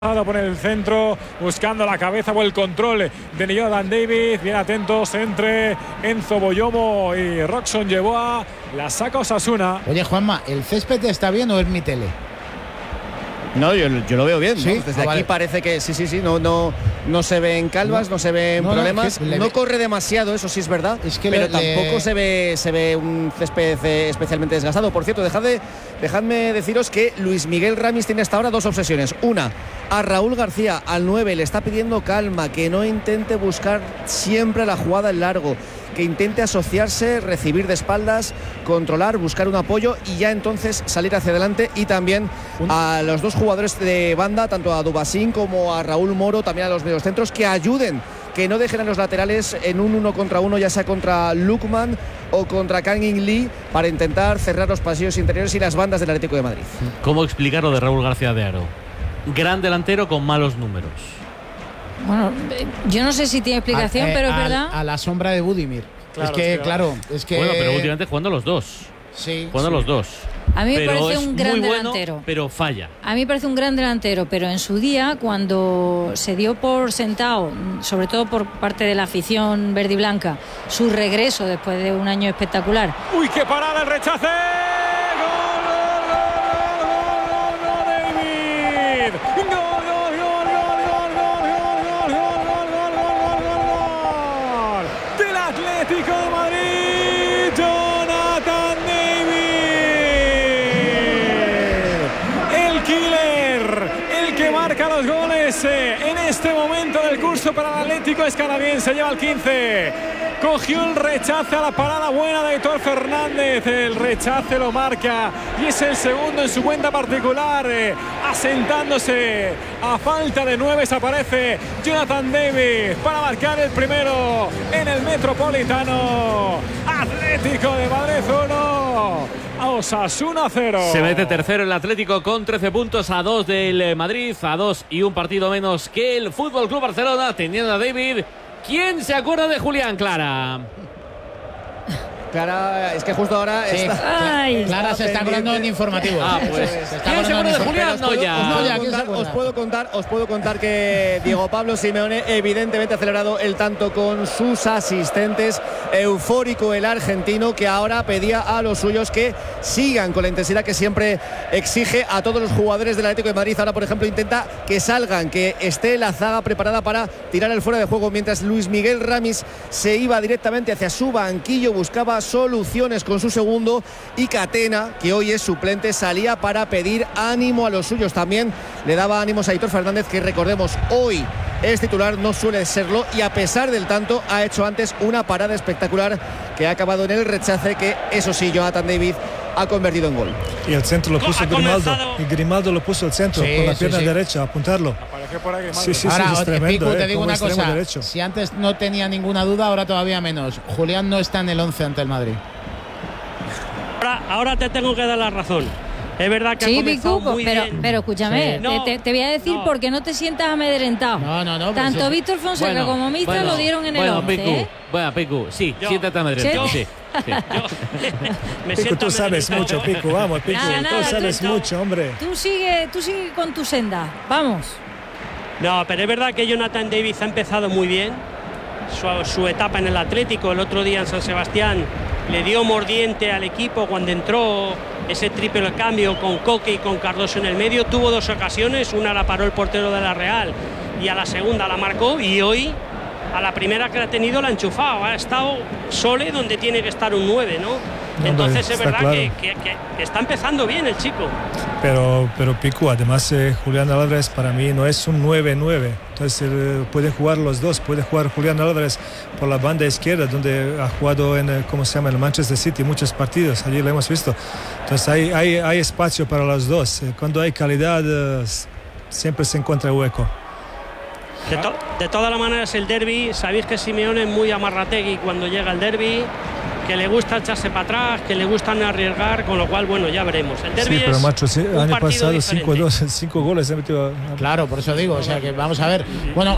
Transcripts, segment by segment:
Por el centro, buscando la cabeza o el control de Jonathan David. Bien atentos entre Enzo Boyomo y Roxon Yeboah. La saca Osasuna. Oye, Juanma, ¿el césped está bien o es mi tele? No, yo lo veo bien. ¿Sí? ¿No? Desde aquí vale. Parece que sí. No se ven calvas, no se ven problemas. No corre demasiado, eso sí es verdad. Pero tampoco se ve un césped especialmente desgastado. Por cierto, dejadme deciros que Luis Miguel Ramis tiene hasta ahora dos obsesiones. Una, a Raúl García, al 9, le está pidiendo calma, que no intente buscar siempre la jugada en largo, que intente asociarse, recibir de espaldas, controlar, buscar un apoyo y ya entonces salir hacia adelante. Y también a los dos jugadores de banda, tanto a Dubasín como a Raúl Moro, también a los mediocentros, que ayuden, que no dejen a los laterales en un 1 contra 1, ya sea contra Lukman o contra Kangin Lee, para intentar cerrar los pasillos interiores y las bandas del Atlético de Madrid. ¿Cómo explicar lo de Raúl García de Haro? Gran delantero con malos números. Bueno, yo no sé si tiene explicación, pero es verdad. A la sombra de Budimir. Claro, es que Bueno, pero últimamente jugando los dos. Sí. Jugando los dos. A mí me pero parece un gran muy delantero. Bueno, pero falla. A mí me parece un gran delantero, pero en su día, cuando se dio por sentado, sobre todo por parte de la afición verde y blanca, su regreso después de un año espectacular. ¡Uy, qué parada, el rechace! Atlético de Madrid, Jonathan David, el killer, el que marca los goles en este momento del curso para el Atlético es canadiense, lleva el 15, cogió el rechace a la parada buena de Aitor Fernández, el rechace lo marca y es el segundo en su cuenta particular, asentándose a falta de 9 aparece Jonathan David para marcar el primero en el Metropolitano. Atlético de Madrid 1, Osasuna 0. Se mete tercero el Atlético con 13 puntos, a 2 del Madrid, a 2 y un partido menos que el Fútbol Club Barcelona, teniendo a David. ¿Quién se acuerda de Julián, Clara? Clara, es que justo ahora Clara se está acordando en informativo. Pues ¿quién se acuerda de Julián? Os puedo contar que Diego Pablo Simeone evidentemente ha celebrado el tanto con sus asistentes. Eufórico el argentino, que ahora pedía a los suyos que sigan con la intensidad que siempre exige a todos los jugadores del Atlético de Madrid. Ahora, por ejemplo, intenta que salgan, que esté la zaga preparada para tirar el fuera de juego, mientras Luis Miguel Ramis se iba directamente hacia su banquillo, buscaba soluciones con su segundo, y Catena, que hoy es suplente, salía para pedir ánimo a los suyos. También le daba ánimos a Aitor Fernández, que recordemos hoy es titular, no suele serlo, y a pesar del tanto ha hecho antes una parada espectacular que ha acabado en el rechace, que eso sí, Jonathan David ha convertido en gol. Y el centro lo puso Grimaldo, y Grimaldo lo puso al centro con la pierna derecha a apuntarlo. Ahora, es tremendo, Picu, te digo una cosa, derecho. Si antes no tenía ninguna duda, ahora todavía menos. Julián no está en el 11 ante el Madrid. Ahora te tengo que dar la razón. Es verdad que ha comenzado muy bien. Pero escúchame, te voy a decir porque no te sientas amedrentado. No. Tanto Víctor Fonseca como Mista lo dieron en el 11. Picu, sí, siéntate amedrentado. Sí. Picu, tú sabes mucho, Picu, vamos, Picu, tú sabes mucho, hombre. Tú sigue con tu senda, vamos. No, pero es verdad que Jonathan David ha empezado muy bien su etapa en el Atlético. El otro día en San Sebastián le dio mordiente al equipo cuando entró ese triple cambio con Coque y con Cardoso en el medio. Tuvo dos ocasiones, una la paró el portero de la Real y a la segunda la marcó, y hoy a la primera que la ha tenido la ha enchufado. Ha estado Sole donde tiene que estar un 9, ¿no? Entonces es verdad claro que está empezando bien el chico. Pero Picu, además Julián Álvarez para mí no es un 9-9. Entonces pueden jugar los dos. Puede jugar Julián Álvarez por la banda izquierda, donde ha jugado en ¿cómo se llama? El Manchester City muchos partidos. Allí lo hemos visto. Entonces hay espacio para los dos. Cuando hay calidad siempre se encuentra hueco. De todas las maneras, el derbi, sabéis que Simeone es muy amarrategui cuando llega el derbi, que le gusta echarse para atrás, que le gusta no arriesgar, con lo cual, bueno, ya veremos. El derbi pero es macho, un año partido pasado diferente. 5 goles se metió. Claro, por eso digo, o sea que vamos a ver. Bueno,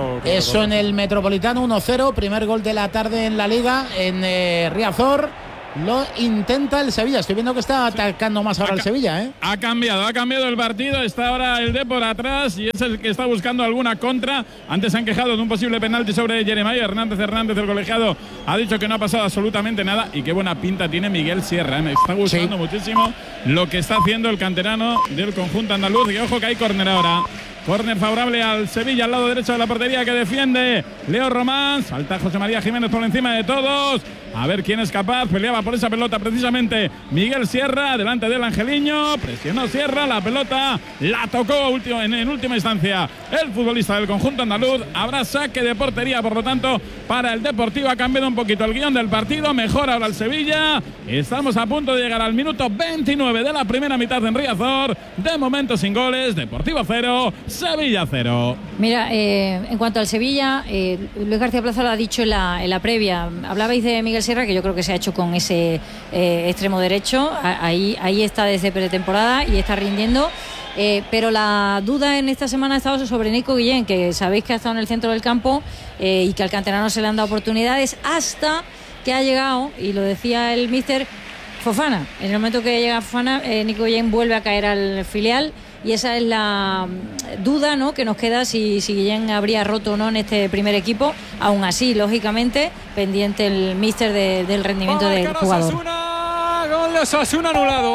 eso en el Metropolitano 1-0, primer gol de la tarde en la Liga, en Riazor. Lo intenta el Sevilla. Estoy viendo que está atacando más ahora el Sevilla, ¿eh? Ha cambiado el partido. Está ahora el Depor atrás y es el que está buscando alguna contra. Antes se han quejado de un posible penalti sobre Jeremiah Hernández. El colegiado, ha dicho que no ha pasado absolutamente nada. Y qué buena pinta tiene Miguel Sierra, ¿eh? Me está gustando muchísimo lo que está haciendo el canterano del conjunto andaluz. Y ojo que hay córner ahora. Córner favorable al Sevilla, al lado derecho de la portería, que defiende Leo Román. Salta José María Jiménez por encima de todos. A ver quién es capaz. Peleaba por esa pelota precisamente Miguel Sierra, delante del angeliño. Presionó Sierra, la pelota la tocó en última instancia el futbolista del conjunto andaluz. Habrá saque de portería, por lo tanto, para el Deportivo. Ha cambiado un poquito el guión del partido. Mejor ahora el Sevilla. Estamos a punto de llegar al minuto 29 de la primera mitad en Riazor. De momento sin goles. Deportivo 0, Sevilla 0. Mira, en cuanto al Sevilla, Luis García Plaza lo ha dicho en la previa. Hablabais de Miguel Sierra, que yo creo que se ha hecho con ese extremo derecho. Ahí está desde pretemporada y está rindiendo. Pero la duda en esta semana ha estado sobre Nico Guillén, que sabéis que ha estado en el centro del campo y que al canterano se le han dado oportunidades hasta que ha llegado, y lo decía el míster, Fofana. En el momento que llega Fofana, Nico Guillén vuelve a caer al filial. Y esa es la duda, ¿no?, que nos queda, si Guillén habría roto o no en este primer equipo. Aún así, lógicamente, pendiente el míster del rendimiento del jugador. Osasuna, gol de Osasuna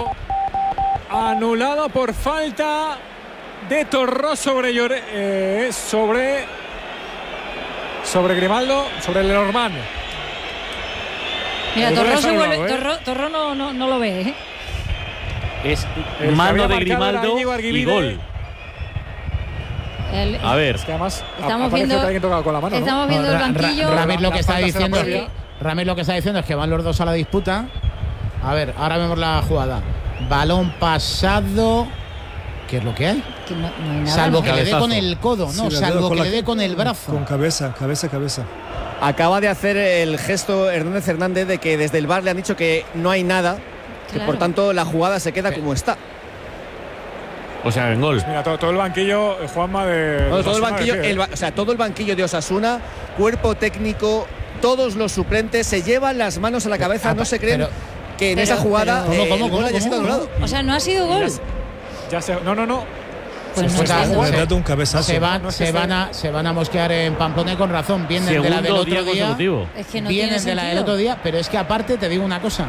anulado por falta de Torró sobre Grimaldo, sobre Lenormand. Mira, Torró no lo ve, ¿eh? Es mano de Grimaldo y gol. A ver, es que además estamos viendo que alguien tocado con la mano, estamos viendo el banquillo. Ramírez lo que está diciendo es que van los dos a la disputa. A ver, ahora vemos la jugada. Balón pasado. ¿Qué es lo que hay? Que no hay nada, salvo que le dé cabezazo. con el codo, no, salvo que le dé con el brazo. Con cabeza. Acaba de hacer el gesto Hernández de que desde el VAR le han dicho que no hay nada. Que por tanto la jugada se queda como está. O sea, en gol. Pues mira, todo el banquillo, Juanma, todo el banquillo, todo el banquillo de Osasuna, cuerpo técnico, todos los suplentes se llevan las manos a la cabeza, no se creen que en esa jugada el gol haya sido anulado. O sea, no ha sido gol. No. Pues un cabezazo. Se van a mosquear en Pamplona con razón. Vienen Segundo de la del otro día. Es que no vienen tiene de la del otro día, pero es que aparte te digo una cosa.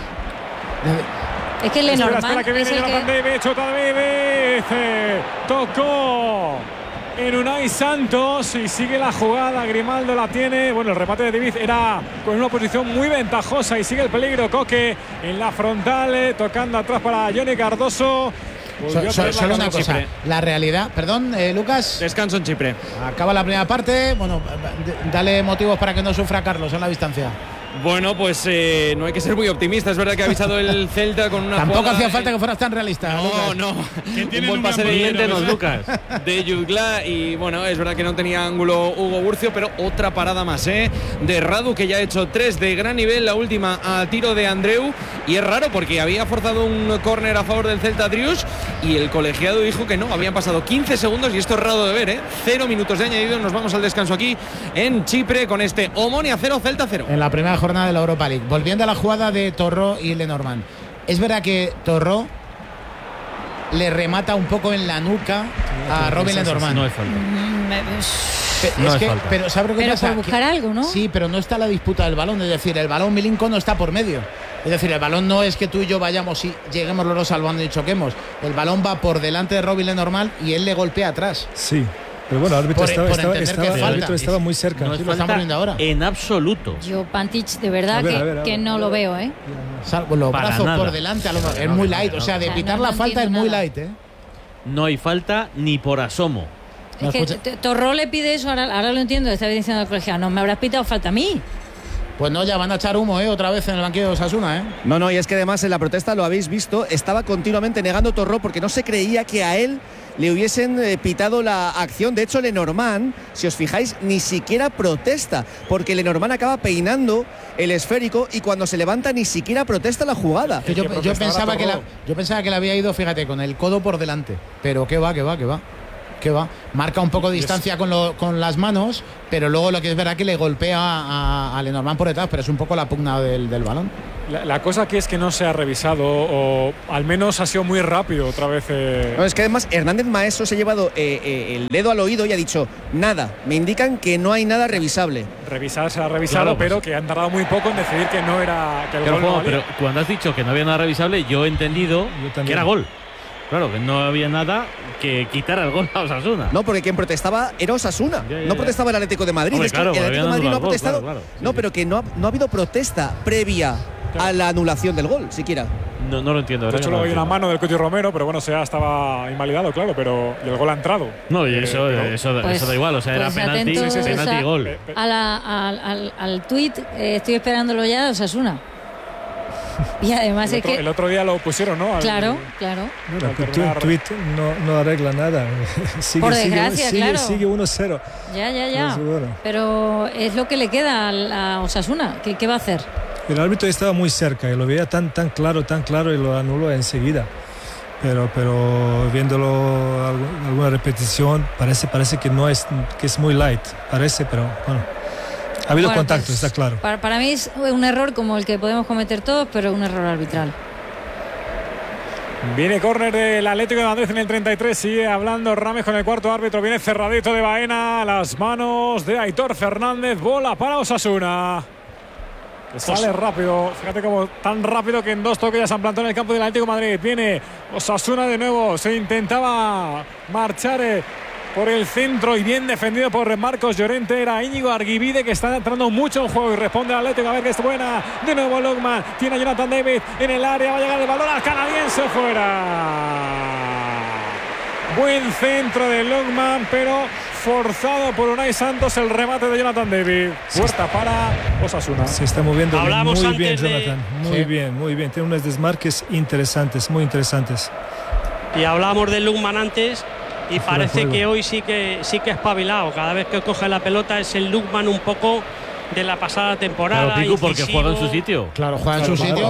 Es que Lenormand espera que viene Jonathan David, Chota David, tocó en Unai Santos y sigue la jugada. Grimaldo la tiene. Bueno, el remate de David era con una posición muy ventajosa y sigue el peligro. Coque en la frontal, tocando atrás para Johnny Cardoso. Solo una cosa, la realidad, perdón, Lucas. Descanso en Chipre. Acaba la primera parte. Bueno, dale motivos para que no sufra Carlos en la distancia. Bueno, pues no hay que ser muy optimista. Es verdad que ha avisado el Celta con una Tampoco jugada, hacía falta que fueras tan realista. No. Un buen pase de Lucas. De Jutgla. Y bueno, es verdad que no tenía ángulo Hugo Burcio, pero otra parada más, de Radu, que ya ha hecho 3 de gran nivel. La última a tiro de Andreu. Y es raro porque había forzado un córner a favor del Celta Drius y el colegiado dijo que no. Habían pasado 15 segundos y esto es raro de ver, 0 minutos de añadido. Nos vamos al descanso aquí en Chipre con este Omonia 0, Celta 0. En la primera jornada de la Europa League. Volviendo a la jugada de Torró y Lenormand. Es verdad que Torró le remata un poco en la nuca a Robin Lenormand. No es falta. Pero ¿sabes lo que pasa? Por buscar algo, ¿no? Sí, pero no está la disputa del balón. Es decir, el balón Milinko no está por medio. Es decir, el balón no es que tú y yo vayamos y lleguemos los dos al bando y choquemos. El balón va por delante de Robin Lenormand y él le golpea atrás. Sí. Pero bueno, el árbitro estaba muy cerca. No es falta ahora. En absoluto. Yo, Pantic, de verdad que no lo veo, Salvo los brazos nada. Por delante, a lo mejor. Es muy light. O sea, de pitar la falta es muy light, No hay falta ni por asomo. Es que Torró le pide eso, ahora lo entiendo, está diciendo al colegiado, no me habrás pitado falta a mí. Pues no, ya van a echar humo, otra vez en el banquillo de Osasuna, No, y es que además en la protesta, lo habéis visto, estaba continuamente negando Torró porque no se creía que a él le hubiesen pitado la acción. De hecho, Lenormand, si os fijáis, ni siquiera protesta, porque Lenormand acaba peinando el esférico y cuando se levanta ni siquiera protesta la jugada. Yo pensaba que le había ido, fíjate, con el codo por delante, pero que va. Marca un poco de distancia con las manos, pero luego lo que es verdad que le golpea a Lenormand por detrás, pero es un poco la pugna del balón. La cosa aquí es que no se ha revisado, o al menos ha sido muy rápido otra vez. No, es que además Hernández Maeso se ha llevado el dedo al oído y ha dicho nada. Me indican que no hay nada revisable. Revisar se ha revisado, claro, pero que han tardado muy poco en decidir que no era. Que el gol no valía. Pero cuando has dicho que no había nada revisable, yo he entendido que era gol. Claro, que no había nada que quitara el gol a Osasuna. No, porque quien protestaba era Osasuna. No protestaba el Atlético de Madrid. Hombre, es que el Atlético de Madrid no ha protestado. Claro. No, pero que no ha habido protesta previa a la anulación del gol, siquiera. No lo entiendo. De hecho, luego hay una mano del Cuti Romero, pero bueno, ya estaba invalidado, claro, pero el gol ha entrado. No, y eso da igual, o sea, era penalti, penalti y gol. Al tuit, estoy esperándolo ya de Osasuna. Y además es que el otro día lo pusieron, ¿no? Claro. El tuit no arregla nada. Por desgracia, claro. Sigue 1-0. Ya. Pero es lo que le queda a Osasuna. ¿Qué va a hacer? El árbitro estaba muy cerca y lo veía tan claro y lo anuló enseguida. Pero viéndolo alguna repetición parece que es muy light. Parece, pero bueno. Ha habido contacto, pues, está claro. Para mí es un error como el que podemos cometer todos, pero un error arbitral. Viene córner del Atlético de Madrid en el 33. Sigue hablando Rames con el cuarto árbitro. Viene cerradito de Baena. Las manos de Aitor Fernández. Bola para Osasuna. Sale rápido. Fíjate cómo tan rápido que en 2 toques ya se han plantado en el campo del Atlético de Madrid. Viene Osasuna de nuevo. Se intentaba marchar por el centro y bien defendido por Marcos Llorente. Era Íñigo Arguibide, que está entrando mucho en juego y responde al Atlético. A ver que es buena. De nuevo Lukman. Tiene a Jonathan David en el área. Va a llegar el balón al canadiense fuera. Buen centro de Lukman, pero forzado por Unai Santos el remate de Jonathan David. Puerta para Osasuna. Se está moviendo muy bien Jonathan. Muy bien. Tiene unos desmarques muy interesantes. Y hablábamos de Lukman antes. Y parece que hoy sí que es espabilado. Cada vez que coge la pelota es el Lukman un poco de la pasada temporada. Claro, Pico, porque juega en su sitio. Claro, juega en su sitio.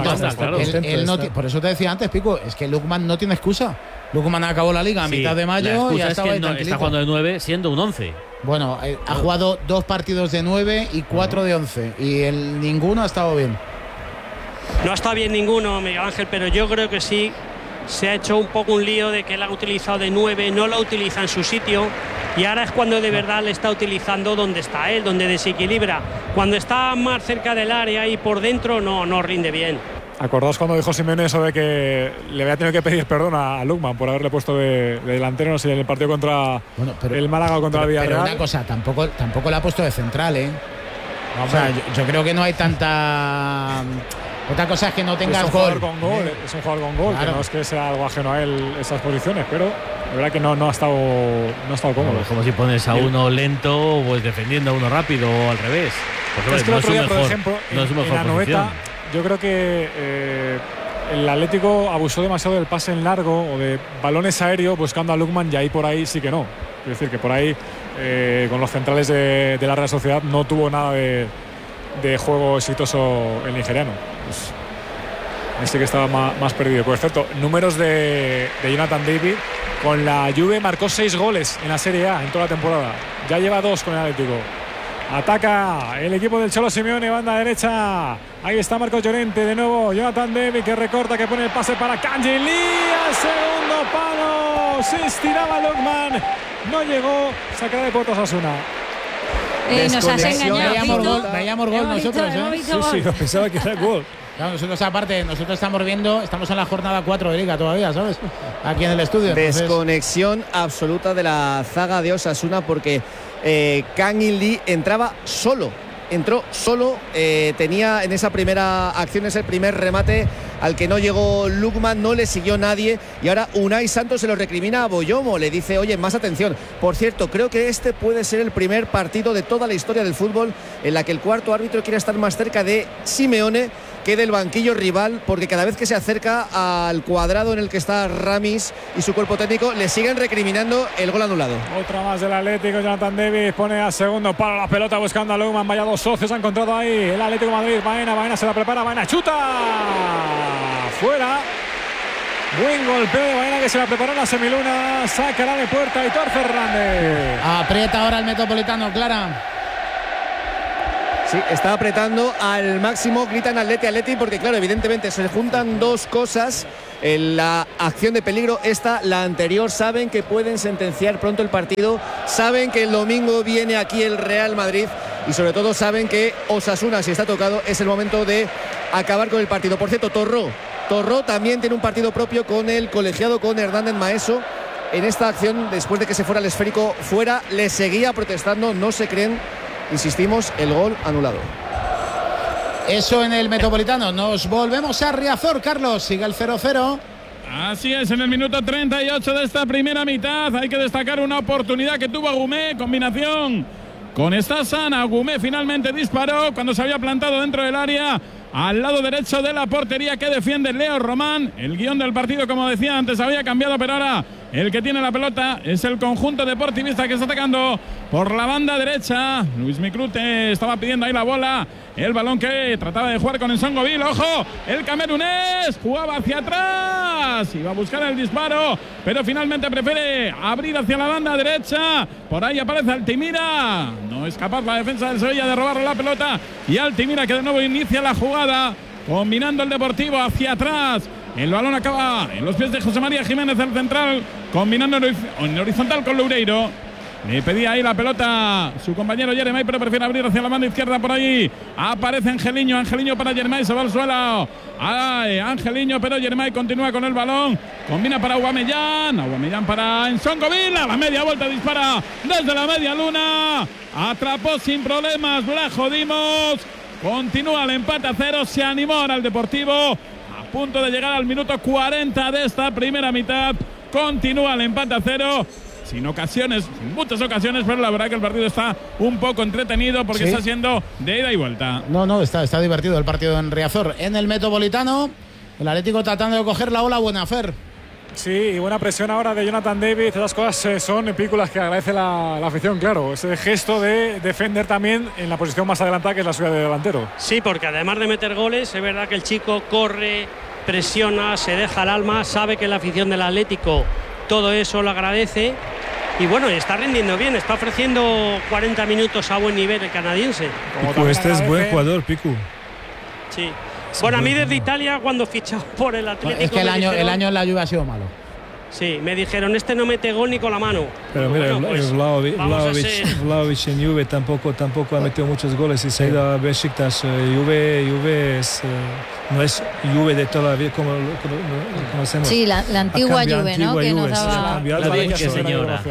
Por eso te decía antes, Pico, es que Lukman no tiene excusa. Lukman acabó la liga a mitad de mayo y está jugando de 9 siendo un 11. Bueno, ha jugado 2 partidos de 9 y 4 de 11. Y ninguno ha estado bien. No ha estado bien ninguno, Miguel Ángel, pero yo creo que sí. Se ha hecho un poco un lío de que él ha utilizado de 9, no lo utiliza en su sitio y ahora es cuando de verdad le está utilizando donde está él, donde desequilibra. Cuando está más cerca del área y por dentro no rinde bien. ¿Acordaos cuando dijo Simeone eso de que le había tenido que pedir perdón a Lukman por haberle puesto de delantero, no sé, en el partido contra el Málaga o contra el Villarreal? Pero una cosa, tampoco le ha puesto de central, ¿eh? O sea, yo creo que no hay tanta... Otra cosa es que no tengas gol. Es un jugador con gol, claro. Que no es que sea algo ajeno a él esas posiciones, pero la verdad que no ha estado cómodo. Es como si pones a uno lento, pues defendiendo a uno rápido o al revés. Porque, es que el otro día, por ejemplo, en la Anoeta, yo creo que el Atlético abusó demasiado del pase en largo o de balones aéreos buscando a Lukman, y ahí por ahí sí que no. Es decir, que por ahí con los centrales de la Real Sociedad no tuvo nada de juego exitoso el nigeriano. Pues, este que estaba más perdido. Por cierto, números de Jonathan David. Con la Juve marcó 6 goles en la Serie A en toda la temporada. Ya lleva 2 con el Atlético. Ataca el equipo del Cholo Simeone, banda derecha. Ahí está Marcos Llorente, de nuevo Jonathan David, que recorta, que pone el pase para Kanji Lee al segundo palo. Se estiraba Lukman, no llegó. Sacará de puertas a Osasuna. Nos has engañado. Veíamos gol nosotros. Sí, pensaba que era gol. Claro, nosotros aparte, estamos en la jornada 4 de Liga todavía, ¿sabes? Aquí en el estudio. Desconexión absoluta de la zaga de Osasuna, porque Kanji Lee entró solo, tenía en esa primera acción ese primer remate al que no llegó Lukman, no le siguió nadie, y ahora Unai Santos se lo recrimina a Boyomo, le dice, oye, más atención. Por cierto, creo que este puede ser el primer partido de toda la historia del fútbol en la que el cuarto árbitro quiere estar más cerca de Simeone que del banquillo rival, porque cada vez que se acerca al cuadrado en el que está Ramis y su cuerpo técnico, le siguen recriminando el gol anulado. Otra más del Atlético. Jonathan David pone a segundo palo la pelota buscando a Lukman. Vaya 2 socios ha encontrado ahí el Atlético de Madrid. Baena se la prepara, Baena chuta fuera. Buen golpeo de Baena, que se la preparó en la semiluna. Sacará de puerta Aitor Fernández. Aprieta ahora el Metropolitano, Clara. Sí, está apretando al máximo, gritan Atleti, porque claro, evidentemente se juntan dos cosas. En la acción de peligro, la anterior, saben que pueden sentenciar pronto el partido, saben que el domingo viene aquí el Real Madrid y sobre todo saben que Osasuna, si está tocado, es el momento de acabar con el partido. Por cierto, Torró también tiene un partido propio con el colegiado, con Hernández Maeso. En esta acción, después de que se fuera el esférico fuera, le seguía protestando, no se creen, insistimos, el gol anulado. Eso en el Metropolitano. Nos volvemos a Riazor, Carlos. Sigue el 0-0. Así es, en el minuto 38 de esta primera mitad. Hay que destacar una oportunidad que tuvo Agumé. Combinación con Stassan. Agumé finalmente disparó cuando se había plantado dentro del área, al lado derecho de la portería que defiende Leo Román. El guión del partido, como decía antes, había cambiado, pero ahora el que tiene la pelota es el conjunto deportivista que está atacando por la banda derecha. Luis Miclute estaba pidiendo ahí la bola. El balón que trataba de jugar con Nsongoville. ¡Ojo! El camerunés jugaba hacia atrás. Iba a buscar el disparo, pero finalmente prefiere abrir hacia la banda derecha. Por ahí aparece Altimira. No es capaz la defensa del Sevilla de robarle la pelota. Y Altimira, que de nuevo inicia la jugada, combinando el Deportivo hacia atrás. El balón acaba en los pies de José María Jiménez, el central, combinando en horizontal con Loureiro. Le pedía ahí la pelota su compañero Jeremai, pero prefiere abrir hacia la banda izquierda. Por allí aparece Angeliño para Jeremai, se va al suelo. Ay, Angeliño, pero Jeremai continúa con el balón. Combina para Aubameyang para Nsongoville. A la media vuelta dispara desde la media luna. Atrapó sin problemas Blajo Dimos. Continúa el empate a 0. Se animó ahora el Deportivo. A punto de llegar al minuto 40 de esta primera mitad. Continúa el empate a 0. Sin muchas ocasiones, pero la verdad que el partido está un poco entretenido porque está siendo de ida y vuelta. No, está divertido el partido en Riazor. En el Metropolitano, el Atlético tratando de coger la ola buena, Fer. Sí, y buena presión ahora de Jonathan David. Esas cosas son películas que agradece la afición, claro. Ese gesto de defender también en la posición más adelantada, que es la suya de delantero. Sí, porque además de meter goles, es verdad que el chico corre, presiona, se deja el alma, sabe que la afición del Atlético todo eso lo agradece. Y bueno, está rindiendo bien, está ofreciendo 40 minutos a buen nivel el canadiense. Piku, este es buen jugador, Piku. Sí. Bueno, a mí desde Italia, cuando fichó por el Atlético, es que el año en la Juve ha sido malo. Sí, me dijeron, este no mete gol ni con la mano. Pero mira, bueno, pues, Vlahovic en Juve tampoco ha metido muchos goles y se ha ido a Besiktas. Juve es, no es Juve de toda la vida como conocemos. Sí, la antigua Juve, ¿no? Que nos daba la vecchia señora.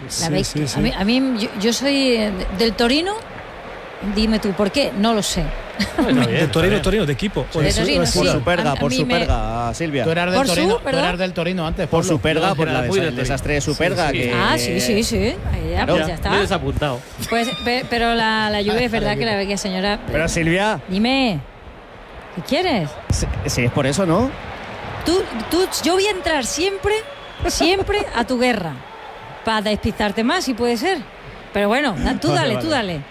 A mí, yo soy del Torino. Dime tú, ¿por qué? No lo sé. Bueno, de Torino, de equipo. Por su perga, Silvia. Tú eras del Torino antes. Por su perga, por el desastre de su perga. Sí. Sí. Pues ya está. Me he desapuntado. Pues, pero la Juve es verdad que la vecchia señora. Pero Silvia. Dime, ¿qué quieres? Sí, es por eso, ¿no? Yo voy a entrar siempre a tu guerra. Para despistarte más, si puede ser. Pero bueno, tú dale.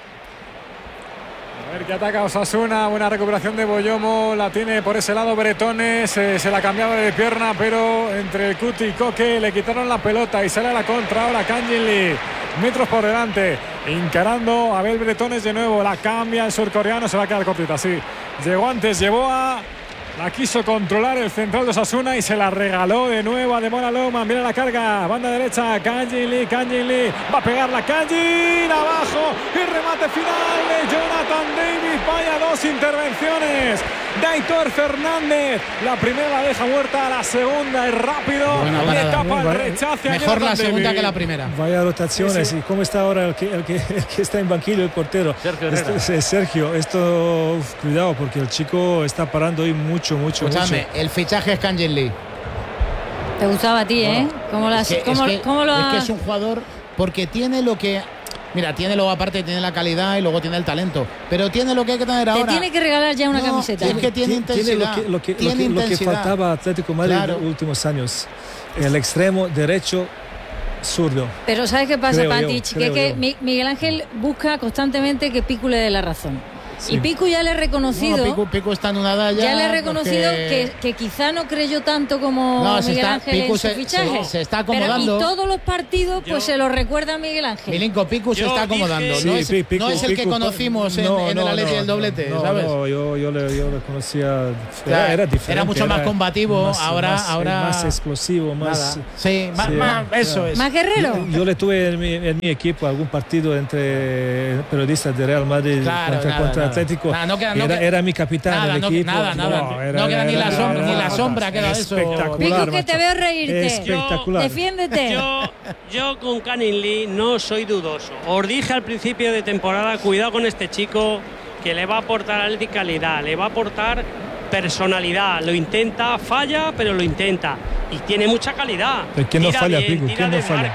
A ver que ataca Osasuna, buena recuperación de Boyomo, la tiene por ese lado Bretones, se la ha cambiado de pierna, pero entre el Cuti y Coque le quitaron la pelota y sale a la contra ahora Kangin, metros por delante, encarando a Abel Bretones de nuevo, la cambia el surcoreano, se va a quedar cortita, sí, llegó antes, la quiso controlar el central de Osasuna y se la regaló de nuevo a Demona Loma. Mira la carga, banda derecha, Kangin Lee, va a pegar la Kangin, abajo, y remate final de Jonathan David. Vaya dos intervenciones de Aitor Fernández. La primera la deja muerta, la segunda es rápido, le tapa el rechace. Mejor la segunda David que la primera. Vaya rotaciones, sí. Y cómo está ahora el que está en banquillo, el portero. Sergio, esto cuidado porque el chico está parando hoy mucho. Escúchame, el fichaje es Kangin Lee. Te gustaba a ti, ¿eh? Es que es un jugador porque tiene lo que... Mira, aparte tiene la calidad y luego tiene el talento, pero tiene lo que hay que tener ahora. Te tiene que regalar ya una camiseta. Es que tiene intensidad. Lo que faltaba a Atlético Madrid en los últimos años. El extremo derecho zurdo. Pero ¿sabes qué pasa, Pantich? Que Miguel Ángel busca constantemente que Piku le dé la razón. Y Picu ya le he reconocido. No, Picu está en una edad ya le he reconocido que quizá no creyó tanto como Miguel Ángel Picu en su fichaje. Se está acomodando. Pero, y todos los partidos pues se lo recuerda a Miguel Ángel. Milinko, Picu se está acomodando. No es el que conocimos en el Atleti del doblete, ¿sabes? No, yo le conocía. Era diferente. Era mucho más combativo. Ahora más explosivo, más. Eso es. Más guerrero. Yo le tuve en mi equipo algún partido entre periodistas de Real Madrid contra Atlético. Era mi capitán del equipo. No queda ni la sombra queda de eso. Pico, que te veo reírte. Espectacular. Defiéndete. Yo con Canning Lee no soy dudoso. Os dije al principio de temporada, cuidado con este chico, que le va a aportar Atlético calidad, le va a aportar personalidad. Lo intenta, falla, pero lo intenta. Y tiene mucha calidad. ¿Quién no falla, Pico? ¿Quién no falla?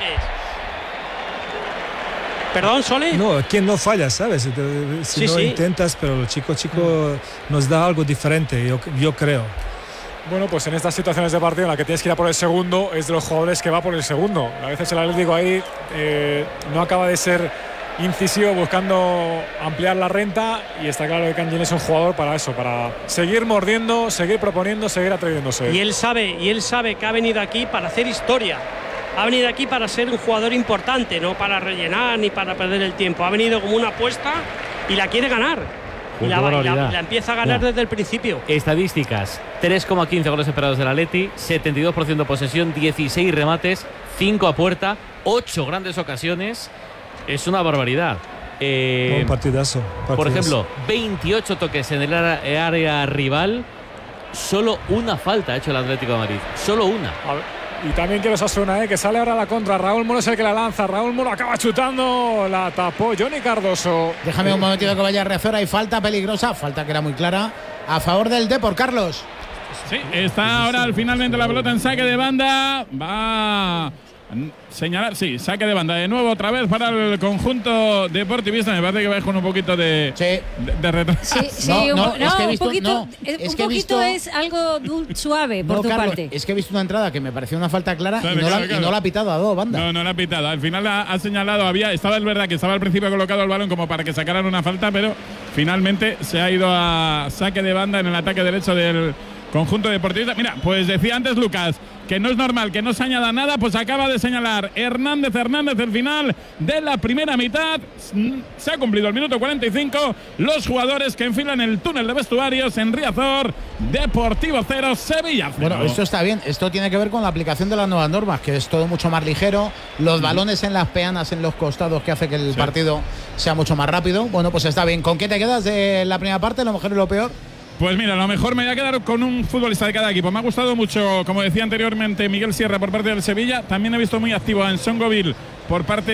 ¿Perdón, Sole? No, ¿quién no falla, sabes? Si no intentas, pero el chico nos da algo diferente, yo creo. Bueno, pues en estas situaciones de partido en la que tienes que ir a por el segundo, es de los jugadores que va por el segundo. A veces el Atlético ahí no acaba de ser incisivo buscando ampliar la renta, y está claro que Canjin es un jugador para eso, para seguir mordiendo, seguir proponiendo, seguir atreviéndose. Y él sabe que ha venido aquí para hacer historia. Ha venido aquí para ser un jugador importante, no para rellenar ni para perder el tiempo. Ha venido como una apuesta y la quiere ganar. Y la empieza a ganar desde el principio. Estadísticas: 3,15 goles esperados del Atleti, 72% posesión, 16 remates, 5 a puerta, 8 grandes ocasiones. Es una barbaridad. Un partidazo. Por ejemplo, 28 toques en el área rival. Solo una falta ha hecho el Atlético de Madrid. Solo una. Y también quiero Osasuna, que sale ahora a la contra. Raúl Moro es el que la lanza. Raúl Moro acaba chutando. La tapó Johnny Cardoso. Déjame un momentito que vaya a reacción. Hay falta peligrosa. Falta que era muy clara. A favor del Depor, Carlos. Sí, está ahora finalmente la pelota en saque de banda. Va a señalar, saque de banda de nuevo otra vez para el conjunto deportivista. Me parece que va con un poquito de retraso. Un poquito es algo suave por tu Carlos, parte. Es que he visto una entrada que me pareció una falta clara y no la ha pitado a dos bandas. No la ha pitado. Al final ha señalado, es verdad que estaba al principio colocado el balón como para que sacaran una falta, pero finalmente se ha ido a saque de banda en el ataque derecho del conjunto deportivista. Mira, pues decía antes Lucas que no es normal que no se añada nada, pues acaba de señalar Hernández el final de la primera mitad. Se ha cumplido el minuto 45. Los jugadores que enfilan el túnel de vestuarios en Riazor. Deportivo 0, Sevilla 0. Bueno, esto está bien. Esto tiene que ver con la aplicación de las nuevas normas, que es todo mucho más ligero. Los balones en las peanas, en los costados, que hace que el partido sea mucho más rápido. Bueno, pues está bien. ¿Con qué te quedas de la primera parte, lo mejor y lo peor? Pues mira, lo mejor me voy a quedar con un futbolista de cada equipo. Me ha gustado mucho, como decía anteriormente, Miguel Sierra por parte del Sevilla. También he visto muy activo a Nsongoville por parte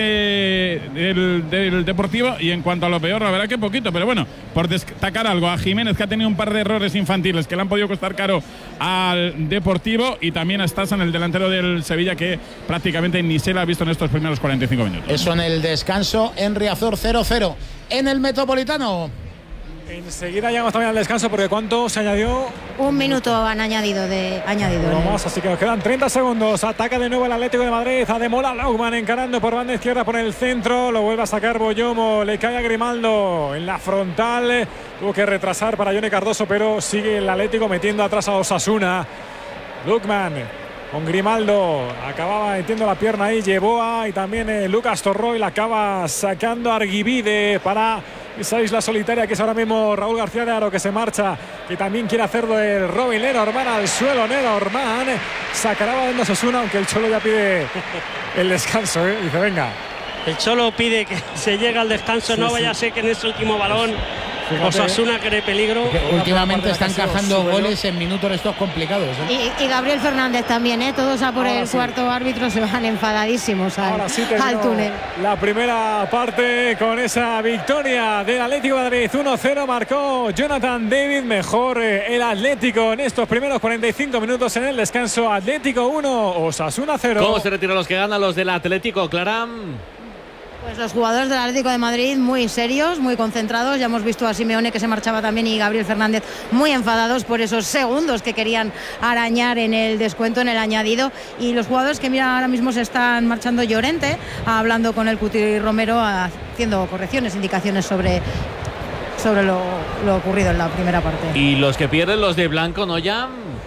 del Deportivo. Y en cuanto a lo peor, la verdad que poquito. Pero bueno, por destacar algo, a Jiménez, que ha tenido un par de errores infantiles que le han podido costar caro al Deportivo. Y también a Stasan, el delantero del Sevilla, que prácticamente ni se la ha visto en estos primeros 45 minutos. Eso en el descanso en Riazor 0-0. En el Metropolitano. Enseguida llegamos también al descanso, porque ¿cuánto se añadió? Un minuto han añadido. Vamos, así que nos quedan 30 segundos. Ataca de nuevo el Atlético de Madrid. Ademola Laugman encarando por banda izquierda por el centro. Lo vuelve a sacar Boyomo. Le cae a Grimaldo en la frontal. Tuvo que retrasar para Johnny Cardoso, pero sigue el Atlético metiendo atrás a Osasuna. Laugman con Grimaldo. Acababa metiendo la pierna ahí. Yeboah y también Lucas Torroy. La acaba sacando Arguibide para esa isla solitaria que es ahora mismo Raúl García de Aro, que se marcha, que también quiere hacerlo el Robin Lenormand al suelo. Lenormand sacará balón de Osasuna, aunque el Cholo ya pide el descanso, dice venga. El Cholo pide que se llegue al descanso, no vaya a ser que en ese último balón Osasuna cree peligro. Últimamente está encajando goles en minutos estos complicados. Y Gabriel Fernández también, todos a por el cuarto árbitro se van enfadadísimos al túnel. La primera parte con esa victoria del Atlético de Madrid 1-0, marcó Jonathan David. Mejor el Atlético en estos primeros 45 minutos. En el descanso, Atlético 1, Osasuna 0. ¿Cómo se retiran los que ganan los del Atlético, Clara? Pues los jugadores del Atlético de Madrid muy serios, muy concentrados. Ya hemos visto a Simeone, que se marchaba también, y Gabriel Fernández muy enfadados por esos segundos que querían arañar en el descuento, en el añadido. Y los jugadores que mira ahora mismo se están marchando. Llorente hablando con el Cuti Romero, haciendo correcciones, indicaciones sobre sobre lo ocurrido en la primera parte. Y los que pierden, los de blanco, ¿no, ya?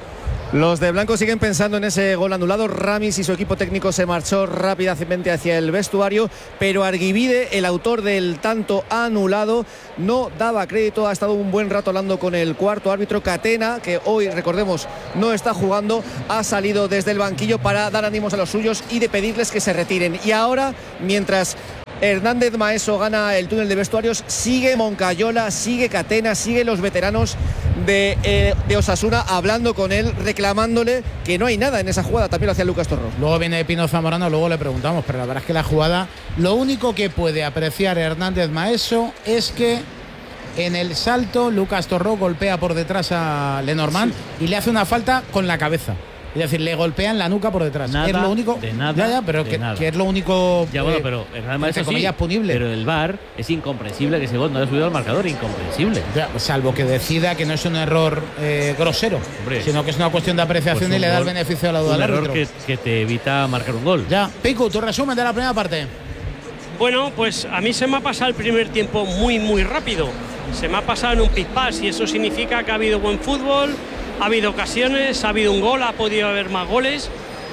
Los de blanco siguen pensando en ese gol anulado. Ramis y su equipo técnico se marchó rápidamente hacia el vestuario, pero Arguibide, el autor del tanto anulado, no daba crédito. Ha estado un buen rato hablando con el cuarto árbitro, Catena, que hoy, recordemos, no está jugando. Ha salido desde el banquillo para dar ánimos a los suyos y de pedirles que se retiren. Y ahora, mientras Hernández Maeso gana el túnel de vestuarios, sigue Moncayola, sigue Catena, sigue los veteranos de Osasuna hablando con él, reclamándole que no hay nada en esa jugada. También lo hacía Lucas Torró. Luego viene Pino Zamorano, luego le preguntamos, pero la verdad es que la jugada, lo único que puede apreciar Hernández Maeso es que en el salto Lucas Torró golpea por detrás a Lenormand y le hace una falta con la cabeza. Es decir, le golpean la nuca por detrás. Nada, es lo único. De nada. Pero que es lo único. Ya, bueno, pero entre comillas, punible. Pero el VAR es incomprensible que ese gol no haya subido al marcador. Incomprensible. Ya, salvo que decida que no es un error grosero, sino que es una cuestión de apreciación y le da el beneficio de la duda al árbitro. Un error que te evita marcar un gol. Ya, Pico, tu resumen de la primera parte. Bueno, pues a mí se me ha pasado el primer tiempo muy, muy rápido. Se me ha pasado en un pit-pass y eso significa que ha habido buen fútbol. Ha habido ocasiones, ha habido un gol, ha podido haber más goles.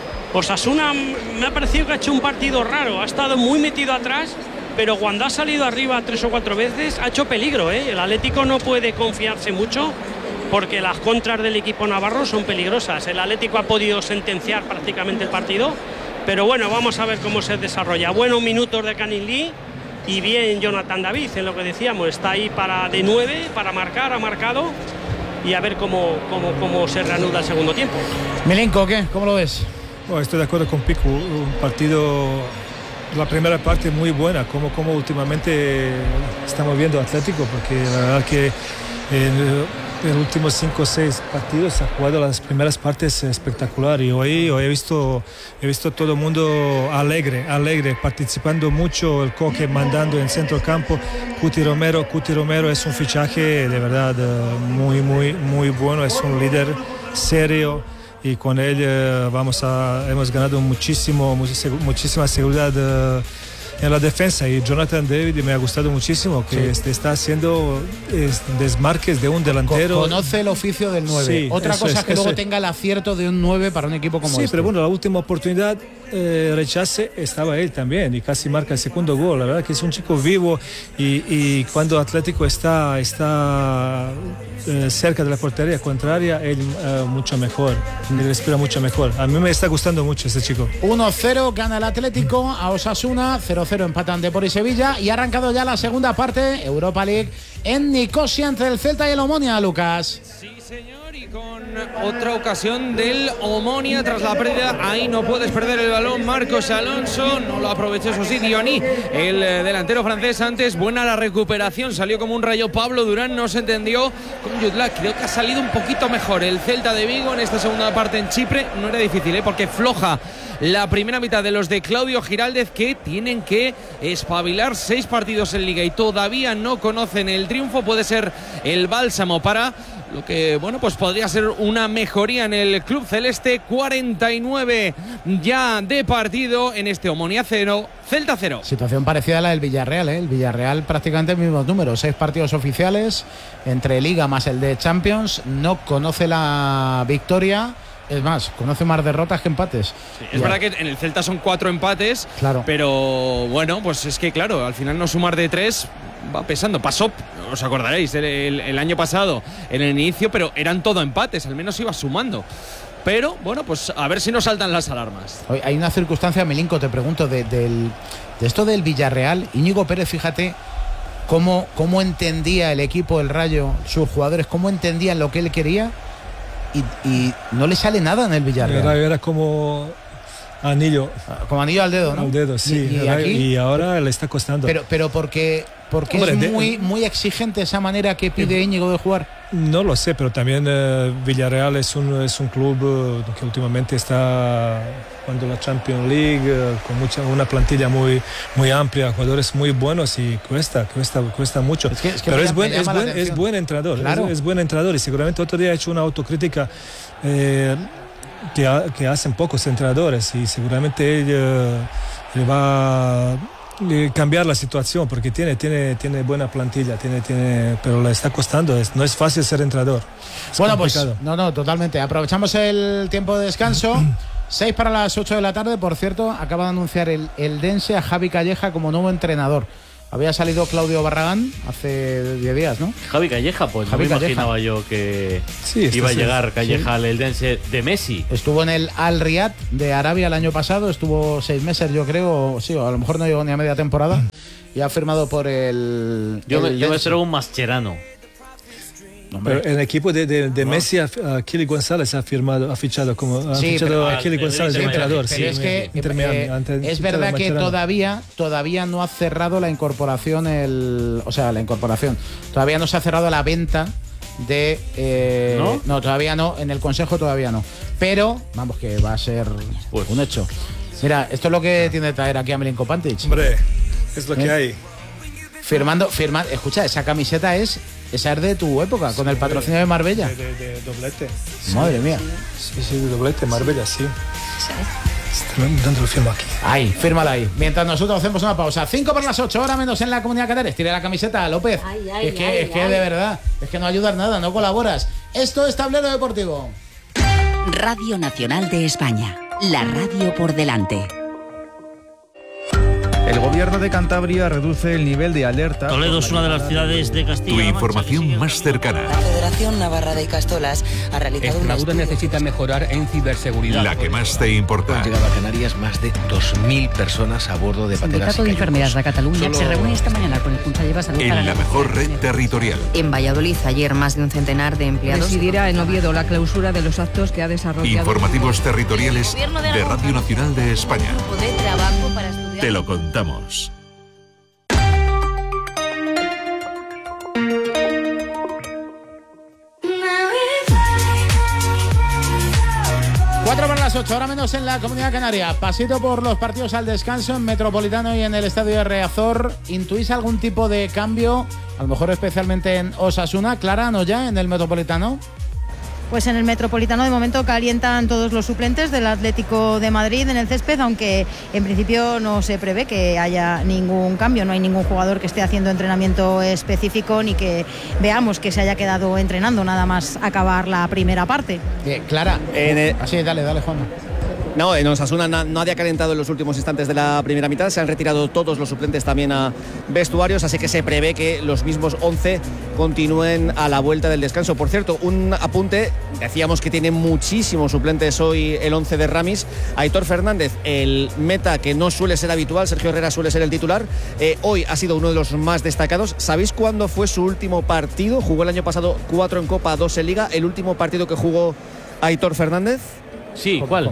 Osasuna me ha parecido que ha hecho un partido raro, ha estado muy metido atrás, pero cuando ha salido arriba 3 o 4 veces ha hecho peligro, ¿eh? El Atlético no puede confiarse mucho porque las contras del equipo navarro son peligrosas. El Atlético ha podido sentenciar prácticamente el partido, pero bueno, vamos a ver cómo se desarrolla. Buenos minutos de Canin Lee y bien Jonathan David, en lo que decíamos, está ahí de 9 para marcar, ha marcado. Y a ver cómo se reanuda el segundo tiempo. Milenko, ¿qué? ¿Cómo lo ves? Bueno, estoy de acuerdo con Pico. Un partido, la primera parte muy buena, como últimamente estamos viendo Atlético, porque la verdad que en los últimos 5 o 6 partidos ha jugado las primeras partes espectacular y hoy he visto todo el mundo alegre, participando mucho, el Coque mandando en centro campo. Cuti Romero es un fichaje de verdad muy bueno, es un líder serio y con él hemos ganado muchísima seguridad en la defensa, y Jonathan David me ha gustado muchísimo que está haciendo desmarques de un delantero. Conoce el oficio del 9. Sí, otra cosa es que luego tenga el acierto de un 9 para un equipo como este. Sí, pero bueno, la última oportunidad rechace estaba él también y casi marca el segundo gol. La verdad que es un chico vivo y cuando Atlético está cerca de la portería contraria, él mucho mejor, él respira mucho mejor. A mí me está gustando mucho este chico. 1-0 gana el Atlético a Osasuna, 0-0 empatan Depor y Sevilla, y ha arrancado ya la segunda parte, Europa League en Nicosia entre el Celta y el Omonia, Lucas. Sí, señor, y con otra ocasión del Omonia tras la pérdida. Ahí no puedes perder el balón Marcos Alonso, no lo aprovechó, eso sí, Diony, el delantero francés. Antes buena la recuperación, salió como un rayo Pablo Durán, no se entendió con Yudlak. Creo que ha salido un poquito mejor el Celta de Vigo en esta segunda parte en Chipre. No era difícil, porque floja la primera mitad de los de Claudio Giraldez, que tienen que espabilar. 6 partidos en Liga y todavía no conocen el triunfo. Puede ser el bálsamo para lo que, bueno, pues podría ser una mejoría en el club celeste. 49 ya de partido en este Omonia 0, Celta 0. Situación parecida a la del Villarreal, ¿eh? El Villarreal prácticamente mismos números, 6 partidos oficiales entre Liga más el de Champions, no conoce la victoria. Es más, conoce más derrotas que empates. Sí, es verdad que en el Celta son 4 empates, claro. Pero bueno, pues es que claro, al final no sumar de 3 va pesando. Pasó, os acordaréis, el año pasado en el inicio, pero eran todo empates, al menos iba sumando. Pero bueno, pues a ver si no saltan las alarmas. Hay una circunstancia, Milinko, te pregunto, de esto del Villarreal. Íñigo Pérez, fíjate cómo entendía el equipo del Rayo, sus jugadores, cómo entendían lo que él quería. Y no le sale nada en el Villarreal. Era como anillo. Como anillo al dedo, ¿no? Al dedo, sí. Y ahora le está costando. Pero porque hombre, es muy exigente esa manera que pide Íñigo de jugar. No lo sé, pero también Villarreal es un club que últimamente está jugando la Champions League con una plantilla muy amplia, jugadores muy buenos y cuesta mucho. Pero es buen entrenador, claro. Es buen entrenador y seguramente otro día ha hecho una autocrítica que hacen pocos entrenadores y seguramente él va cambiar la situación, porque tiene buena plantilla, pero le está costando, no es fácil ser entrenador. Bueno, complicado. Pues no, totalmente. Aprovechamos el tiempo de descanso. 6 para las 8 de la tarde. Por cierto, acaba de anunciar el Eldense a Javi Calleja como nuevo entrenador. Había salido Claudio Barragán hace 10 días, ¿no? Javi Calleja, pues Javi no me imaginaba yo que iba a llegar Calleja al Eldense de Messi. Estuvo en el Al Riyad de Arabia el año pasado, estuvo 6 meses, yo creo, sí, o a lo mejor no llegó ni a media temporada, y ha firmado por el... Yo me espero un Mascherano. Pero el equipo de Messi, Kili González ha fichado a Kili González de entrenador. Pero es que es verdad que todavía no ha cerrado la incorporación, todavía no se ha cerrado la venta de... ¿No? Todavía no, en el Consejo todavía no. Pero, vamos, que va a ser un hecho. Mira, esto es lo que tiene que traer aquí a Milinko Pantic. Hombre, es lo que hay. Firmando, escucha, esa camiseta es de tu época, con el patrocinio de Marbella. De doblete. Madre mía. Sí, de doblete, Marbella, sí. ¿Dónde lo firmo aquí? Ahí, fírmala ahí. Mientras nosotros hacemos una pausa. 5 para las 8, hora menos en la Comunidad Canaria. Tira la camiseta, López. Es que de verdad, es que no ayudas nada, no colaboras. Esto es Tablero Deportivo. Radio Nacional de España. La radio por delante. El gobierno de Cantabria reduce el nivel de alerta. Toledo es una de las ciudades de Castilla. Tu información más cercana. La Federación Navarra de Castolas ha realizado Extremadura necesita mejorar en ciberseguridad. La que más te importa. Han llegado a Canarias más de 2.000 personas a bordo de pateras. El Sindicato de Enfermeras de Cataluña se reúne esta mañana con el Consejo de Salud. En la mejor red territorial. En Valladolid ayer más de un centenar de empleados. Presidirá en Oviedo la clausura de los actos que ha desarrollado. Informativos territoriales de Radio Nacional de España. De trabajo para estudiar. Te lo contamos. 4 para las 8, ahora menos en la Comunidad Canaria. Pasito por los partidos al descanso en Metropolitano y en el Estadio de Riazor. ¿Intuís algún tipo de cambio? A lo mejor especialmente en Osasuna. Clara, ¿no ya en el Metropolitano? Pues en el Metropolitano de momento calientan todos los suplentes del Atlético de Madrid en el césped, aunque en principio no se prevé que haya ningún cambio, no hay ningún jugador que esté haciendo entrenamiento específico ni que veamos que se haya quedado entrenando nada más acabar la primera parte. Clara, así, dale Juan. No, en Osasuna nadie ha calentado en los últimos instantes de la primera mitad. Se han retirado todos los suplentes también a vestuarios, así que se prevé que los mismos 11 continúen a la vuelta del descanso. Por cierto, un apunte, decíamos que tiene muchísimos suplentes hoy el 11 de Ramis. Aitor Fernández, el meta que no suele ser habitual, Sergio Herrera suele ser el titular, hoy ha sido uno de los más destacados. ¿Sabéis cuándo fue su último partido? Jugó el año pasado 4 en Copa, 2 en Liga. ¿El último partido que jugó Aitor Fernández? Sí, ¿cuál?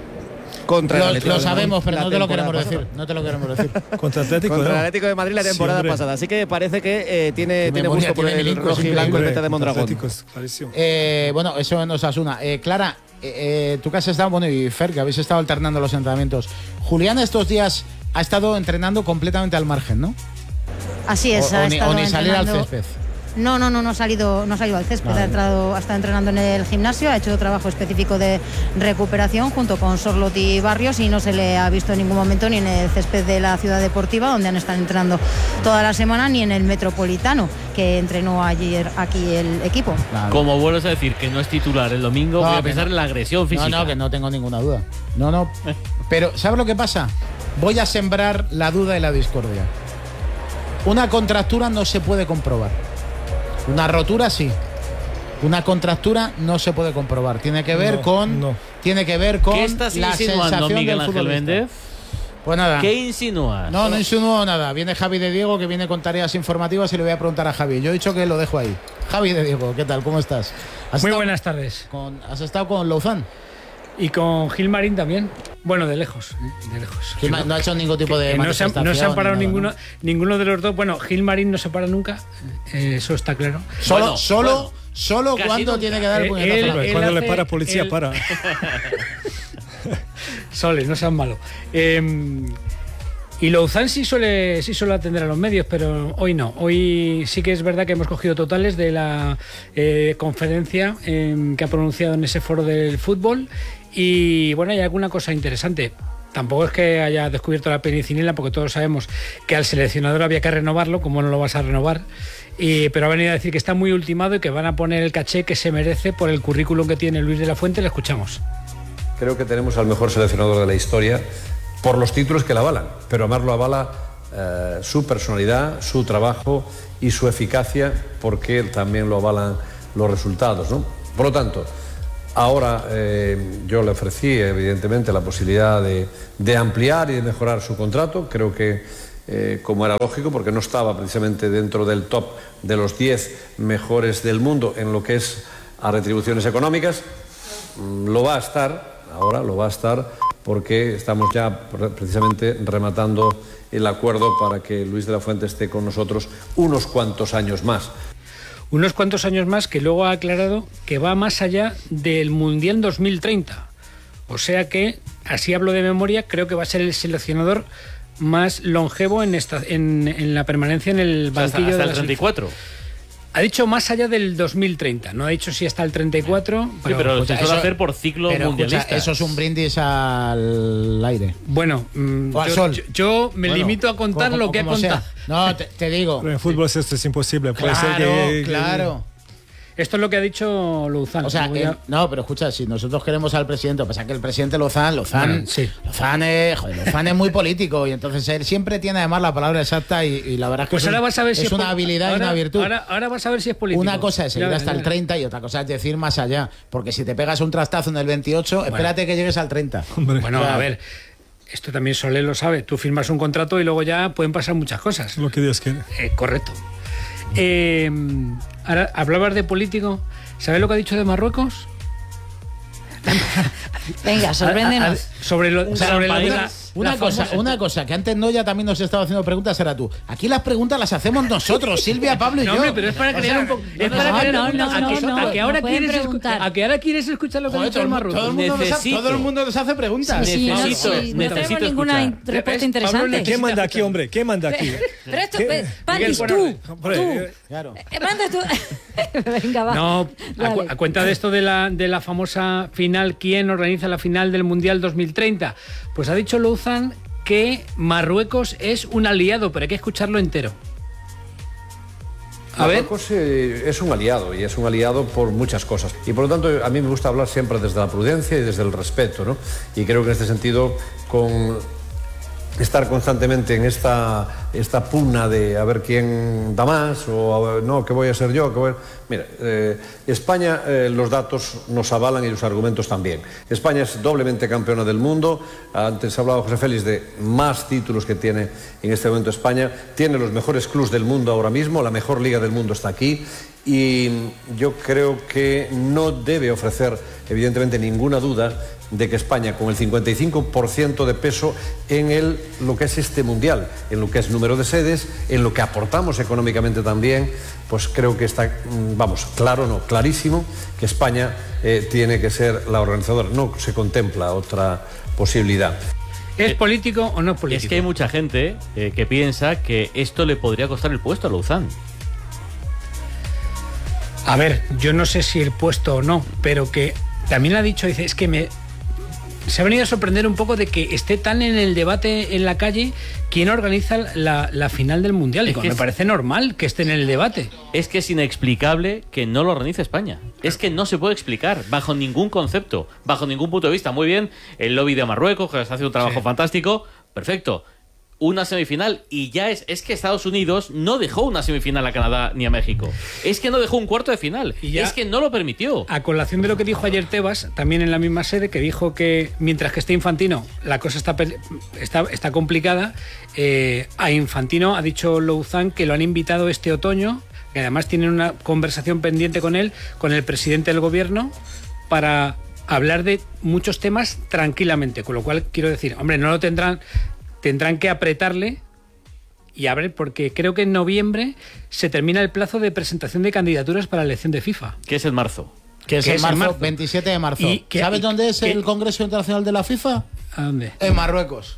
Lo sabemos, pero no te lo queremos decir. Contra Atlético, contra el Atlético de Madrid la temporada pasada. Así que parece que tiene gusto por el rojo y blanco el meta de Mondragón. Bueno, eso en Osasuna. Clara, tú que has estado, y Fer, que habéis estado alternando los entrenamientos. Julián estos días ha estado entrenando completamente al margen, ¿no? Así es, ha estado ni salir al césped. No ha salido al césped, ha estado entrenando en el gimnasio, ha hecho trabajo específico de recuperación junto con Sorlotti Barrios y no se le ha visto en ningún momento ni en el césped de la Ciudad Deportiva, donde han estado entrenando toda la semana, ni en el Metropolitano, que entrenó ayer aquí el equipo. Claro. Como vuelves a decir que no es titular el domingo, voy a pensar en la agresión física. No, que no tengo ninguna duda. No. Pero ¿sabes lo que pasa? Voy a sembrar la duda y la discordia. Una contractura no se puede comprobar. Una rotura sí. Una contractura no se puede comprobar. Tiene que ver con ¿Qué estás la insinuando, sensación Miguel del Ángel Méndez? Pues nada. ¿Qué insinúas? No insinúo nada. Viene Javi de Diego, que viene con tareas informativas, y le voy a preguntar a Javi. Yo he dicho que lo dejo ahí. Javi de Diego, ¿qué tal? ¿Cómo estás? Muy buenas tardes. ¿Has estado con Louzán? Y con Gilmarín también. Bueno, de lejos. Gilmarín no ha hecho ningún tipo de manifestación. No se han parado ninguno de los dos. Bueno, Gilmarín no se para nunca. Eso está claro. Solo cuando tiene que dar el puñetazo. Cuando le para policía, para. Soles, no sean malo. Y Louzán sí suele atender a los medios, pero hoy no. Hoy sí que es verdad que hemos cogido totales de la conferencia que ha pronunciado en ese foro del fútbol. Y bueno, hay alguna cosa interesante. tampoco es que haya descubierto la penicilina, porque todos sabemos que al seleccionador había que renovarlo, como no lo vas a renovar. Pero ha venido a decir que está muy ultimado y que van a poner el caché que se merece por el currículum que tiene Luis de la Fuente. Le escuchamos. Creo que tenemos al mejor seleccionador de la historia por los títulos que la avalan, pero además lo avala su personalidad, su trabajo y su eficacia, porque también lo avalan los resultados, ¿no? Por lo tanto, ahora yo le ofrecí evidentemente la posibilidad de ampliar y de mejorar su contrato. Creo que como era lógico, porque no estaba precisamente dentro del top de los 10 mejores del mundo en lo que es a retribuciones económicas, lo va a estar, ahora lo va a estar, porque estamos ya precisamente rematando el acuerdo para que Luis de la Fuente esté con nosotros unos cuantos años más. Unos cuantos años más, que luego ha aclarado que va más allá del Mundial 2030. O sea que, así hablo de memoria, creo que va a ser el seleccionador más longevo en la permanencia en el banquillo hasta de el 34. Ha dicho más allá del 2030, no ha dicho si hasta el 34. Sí, pero se suele hacer por ciclo mundialista. Escucha, eso es un brindis al aire. Bueno, yo me limito a contar lo que ha contado. No, te digo. Pero en fútbol esto es imposible. Puede ser claro. Esto es lo que ha dicho Louzán. O sea, no, pero escucha, si nosotros queremos al presidente, pasa que el presidente Louzán es muy político, y entonces él siempre tiene además la palabra exacta, y la verdad es que pues ahora vas a ver si es una habilidad y una virtud. Ahora vas a ver si es político. Una cosa es ir hasta el 30 y otra cosa es decir más allá, porque si te pegas un trastazo en el 28, espérate que llegues al 30. Bueno, a ver, esto también Soler lo sabe. Tú firmas un contrato y luego ya pueden pasar muchas cosas. Lo que Dios quiere. Correcto. Ahora, hablabas de político. ¿Sabes lo que ha dicho de Marruecos? Venga, sorpréndenos. Una cosa, que antes Noya también nos estaba haciendo preguntas, era tú. Aquí las preguntas las hacemos nosotros, Silvia, Pablo y yo. Hombre, pero es para crear un poco. Es para crear a que ahora quieres escuchar lo que ha dicho de Marruecos. Todo el mundo nos hace preguntas. No tenemos ninguna respuesta interesante. ¿Quién manda aquí, hombre? ¿Quién manda aquí? Pero esto, Pandis, tú. Claro. Manda tú. Venga, va. No, a cuenta de esto de la famosa final, ¿quién organiza la final del Mundial 2030? Pues ha dicho Louzán que Marruecos es un aliado, pero hay que escucharlo entero. Marruecos es un aliado, y es un aliado por muchas cosas. Y por lo tanto, a mí me gusta hablar siempre desde la prudencia y desde el respeto, ¿no? Y creo que en este sentido, con estar constantemente en esta pugna de a ver quién da más, o no, que voy a ser yo, Mira, España, los datos nos avalan y los argumentos también. España es doblemente campeona del mundo. Antes hablaba José Félix de más títulos que tiene en este momento España. Tiene los mejores clubs del mundo ahora mismo, la mejor liga del mundo está aquí. Y yo creo que no debe ofrecer, evidentemente, ninguna duda de que España, con el 55% de peso en lo que es este mundial, en lo que es número de sedes, en lo que aportamos económicamente también, pues creo que está, clarísimo que España tiene que ser la organizadora. No se contempla otra posibilidad. ¿Es político o no es político? Es que hay mucha gente que piensa que esto le podría costar el puesto a Louzán. A ver, yo no sé si el puesto o no, pero que también ha dicho, dice, es que se ha venido a sorprender un poco de que esté tan en el debate en la calle quién organiza la final del Mundial. Es que me parece normal que esté en el debate. Es que es inexplicable que no lo organice España. Es que no se puede explicar bajo ningún concepto, bajo ningún punto de vista. Muy bien, el lobby de Marruecos, que está haciendo un trabajo fantástico, perfecto. Una semifinal, y ya es que Estados Unidos no dejó una semifinal a Canadá ni a México. Es que no dejó un cuarto de final. Es que no lo permitió. A colación de lo que dijo ayer Tebas, también en la misma sede, que dijo que mientras que esté Infantino la cosa está complicada, a Infantino ha dicho Louzán que lo han invitado este otoño, que además tienen una conversación pendiente con él, con el presidente del gobierno, para hablar de muchos temas tranquilamente. Con lo cual quiero decir, hombre, no lo tendrán que apretarle y a ver, porque creo que en noviembre se termina el plazo de presentación de candidaturas para la elección de FIFA. Que es en marzo. Que es en marzo, 27 de marzo. ¿Sabes dónde es el Congreso Internacional de la FIFA? ¿A dónde? En Marruecos.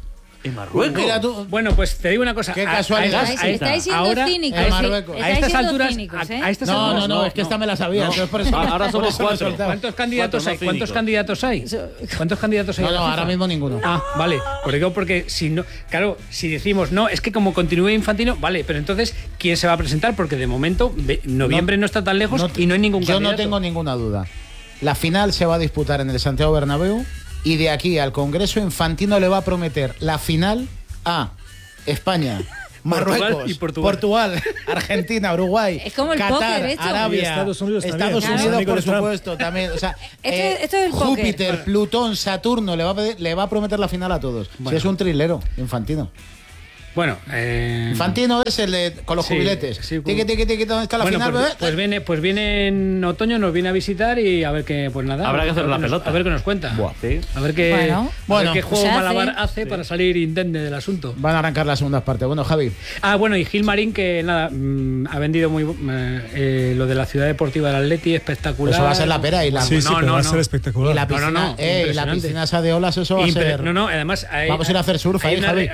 ¿En Marruecos? Mira tú. Bueno, pues te digo una cosa. Qué casualidad. Estáis siendo cínicos. A estas alturas. No, es que esta me la sabía. Entonces por eso, ahora somos 4. ¿Cuántos candidatos hay? ¿Cuántos candidatos hay? No, ahora mismo ninguno. Ah, vale. Porque si no, claro, si decimos no, es que como continúe Infantino, vale, pero entonces ¿quién se va a presentar? Porque de momento noviembre no está tan lejos y no hay ningún candidato. Yo no tengo ninguna duda. La final se va a disputar en el Santiago Bernabéu y de aquí al Congreso Infantino le va a prometer la final a España, Marruecos, y Portugal, Argentina, Uruguay, es como el Qatar, póker, esto. Arabia, Estados Unidos por supuesto, también. O sea, esto es el Júpiter, póker. Plutón, Saturno, le va a prometer la final a todos. Bueno. Si es un trilero, Infantino. Bueno, Infantino es el de con los jubiletes. Sí, Tiqui, ¿dónde está la final, bebé? Pues viene en otoño, nos viene a visitar y a ver qué, pues nada. Habrá que hacer la pelota. A ver qué nos cuenta. Sí. A ver qué, qué juego malabar hace Sí. para salir indemne del asunto. Van a arrancar las segundas partes. Bueno, Javi. Bueno, y Gil Marín, que nada, ha vendido muy lo de la ciudad deportiva del Atleti, espectacular. Eso va a ser la pera y la va a ser espectacular. Y la piscina, y la piscina esa de olas, eso va a ser. Además vamos a ir a hacer surf ahí, Javi.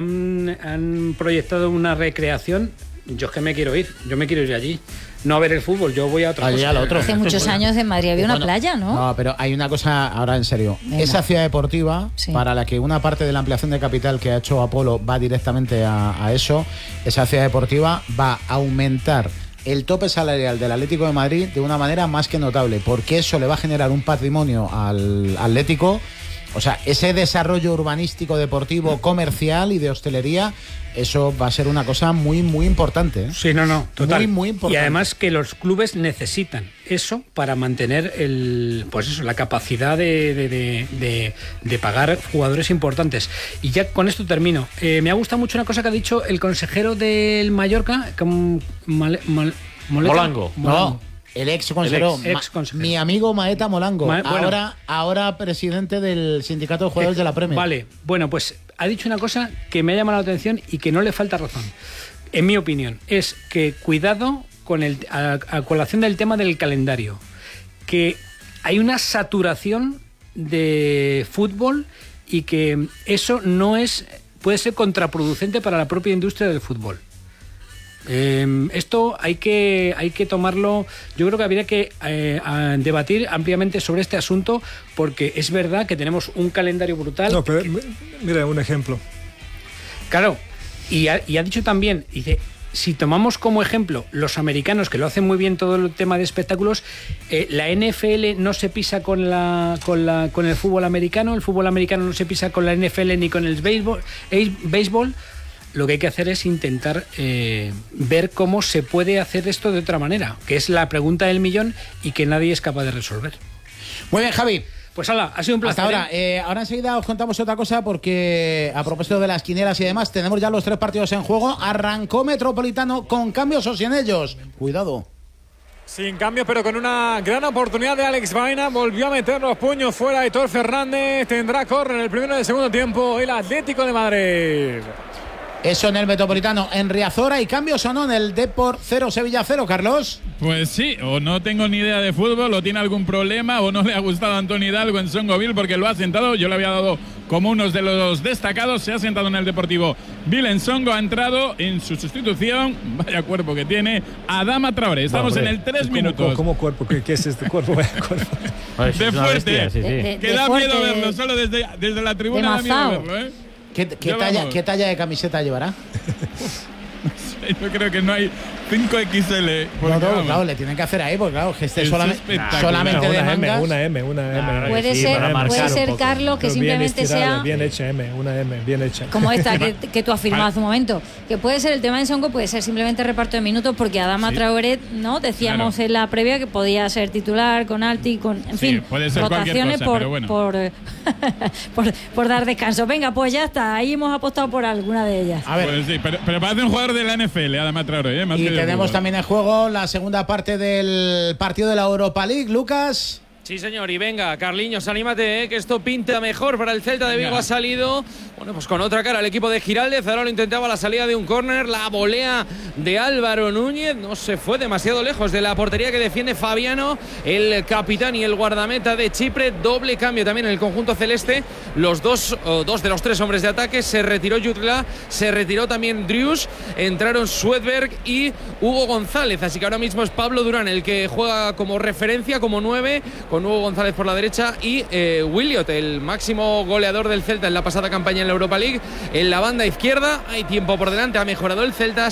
Han proyectado una recreación. Yo es que me quiero ir. Yo me quiero ir allí. No a ver el fútbol, yo voy a otra cosa. Hace muchos años en Madrid había una playa, ¿no? No, pero hay una cosa, ahora en serio. Venga. Esa ciudad deportiva, para la que una parte de la ampliación de capital que ha hecho Apolo va directamente a eso, esa ciudad deportiva va a aumentar el tope salarial del Atlético de Madrid de una manera más que notable, porque eso le va a generar un patrimonio al Atlético. O sea, ese desarrollo urbanístico, deportivo, comercial y de hostelería, eso va a ser una cosa muy, muy importante. Sí, total. Muy, muy importante. Y además que los clubes necesitan eso para mantener la capacidad de pagar jugadores importantes. Y ya con esto termino. Me ha gustado mucho una cosa que ha dicho el consejero del Mallorca, Molango. No. El ex consejero, mi amigo Maeta Molango, bueno. ahora presidente del sindicato de jugadores de la Premier. Vale, bueno, pues ha dicho una cosa que me ha llamado la atención y que no le falta razón. En mi opinión, es que cuidado con a colación del tema del calendario, que hay una saturación de fútbol y que eso puede ser contraproducente para la propia industria del fútbol. Esto hay que tomarlo. Yo creo que habría que debatir ampliamente sobre este asunto, porque es verdad que tenemos un calendario brutal. No, pero mira un ejemplo. Claro, y ha dicho también, dice, si tomamos como ejemplo los americanos, que lo hacen muy bien todo el tema de espectáculos, la NFL no se pisa con el fútbol americano, el fútbol americano no se pisa con la NFL ni con el béisbol. Lo que hay que hacer es intentar ver cómo se puede hacer esto de otra manera, que es la pregunta del millón y que nadie es capaz de resolver. Muy bien, Javi. Pues hala, ha sido un placer. Hasta ahora. Ahora enseguida os contamos otra cosa, porque a propósito de las quinielas y demás, tenemos ya los 3 partidos en juego. Arrancó Metropolitano con cambios o sin ellos. Cuidado. Sin cambios, pero con una gran oportunidad de Alex Baena. Volvió a meter los puños fuera Aitor Fernández. Tendrá córner en el primero del segundo tiempo el Atlético de Madrid. Eso en el Metropolitano. En Riazora, ¿y cambios o no en el Depor 0, Sevilla 0, Carlos? Pues sí, o no tengo ni idea de fútbol, o tiene algún problema, o no le ha gustado a Antonio Hidalgo en Songoville porque lo ha sentado. Yo le había dado como uno de los destacados. Se ha sentado en el Deportivo Vilensongo. Ha entrado en su sustitución, vaya cuerpo que tiene, Adama Traoré. Estamos en el 3 minutos. ¿Cómo cuerpo? ¿Qué es este cuerpo? Vaya cuerpo. De fuerte. Bestia, que da miedo verlo, solo desde la tribuna da miedo verlo, ¿eh? ¿Qué talla de camiseta llevará? Yo creo que no hay 5XL. Claro, le tienen que hacer ahí, porque claro, que esté solamente de mangas. Una M. Puede ser, Carlos, que simplemente sea bien hecha una M, bien hecha. como esta que tú afirmabas hace un momento, que puede ser el tema de Songo, puede ser simplemente reparto de minutos, porque Adama Traoré, ¿no? Decíamos en la previa que podía ser titular con Alti, en fin, puede ser rotaciones cosa, pero bueno. por dar descanso. Venga, pues ya está, ahí hemos apostado por alguna de ellas. A ver. Pues sí, pero parece un jugador de la NFL, Adama Traoré, más y que tenemos también en juego la segunda parte del partido de la Europa League, Lucas. Sí, señor, y venga, Carliños, anímate, que esto pinta mejor para el Celta de Vigo. Venga. Ha salido, bueno, pues con otra cara el equipo de Giraldez. Ahora lo intentaba la salida de un córner, la volea de Álvaro Núñez. No se fue demasiado lejos de la portería que defiende Fabiano, el capitán y el guardameta de Chipre. Doble cambio también en el conjunto celeste. Los dos de los 3 hombres de ataque. Se retiró Jutla, se retiró también Drius. Entraron Swedberg y Hugo González. Así que ahora mismo es Pablo Durán el que juega como referencia, como 9, con Hugo González por la derecha y Williot, el máximo goleador del Celta en la pasada campaña en la Europa League, en la banda izquierda. Hay tiempo por delante, ha mejorado el Celta.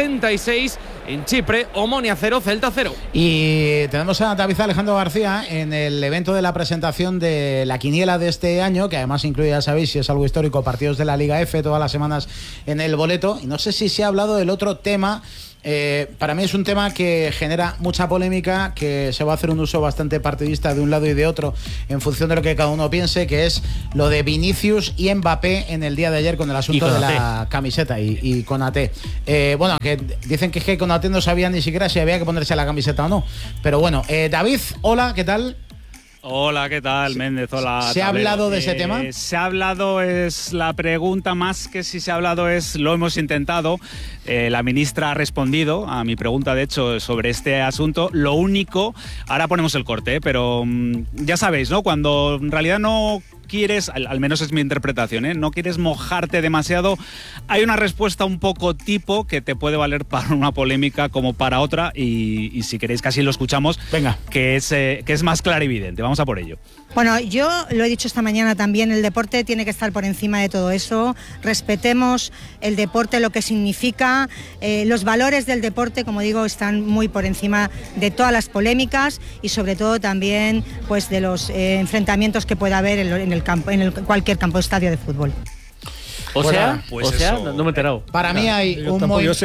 66 en Chipre, Omonia 0, Celta 0. Y tenemos a David Alejandro García en el evento de la presentación de la quiniela de este año, que además incluye, ya sabéis, si es algo histórico, partidos de la Liga F todas las semanas en el boleto. Y no sé si se ha hablado del otro tema. Para mí es un tema que genera mucha polémica, que se va a hacer un uso bastante partidista de un lado y de otro en función de lo que cada uno piense, que es lo de Vinicius y Mbappé en el día de ayer con el asunto de la camiseta y Konaté. Bueno, que dicen que Konaté no sabía ni siquiera si había que ponerse la camiseta o no. Pero bueno, David, hola, ¿qué tal? Hola, ¿qué tal, Méndez? Hola. ¿Se ha hablado de ese tema? Se ha hablado, es la pregunta, más que si se ha hablado es, lo hemos intentado. La ministra ha respondido a mi pregunta, de hecho, sobre este asunto. Lo único, ahora ponemos el corte, pero ya sabéis, ¿no? Cuando en realidad no quieres, al menos es mi interpretación, no quieres mojarte demasiado, hay una respuesta un poco tipo que te puede valer para una polémica como para otra, y si queréis casi lo escuchamos. Venga. Que es más clarividente. Vamos a por ello. Bueno, yo lo he dicho esta mañana también, el deporte tiene que estar por encima de todo eso. Respetemos el deporte, lo que significa, los valores del deporte, como digo, están muy por encima de todas las polémicas y sobre todo también pues de los enfrentamientos que pueda haber en cualquier campo de estadio de fútbol. O sea, no me he enterado. Para mí hay un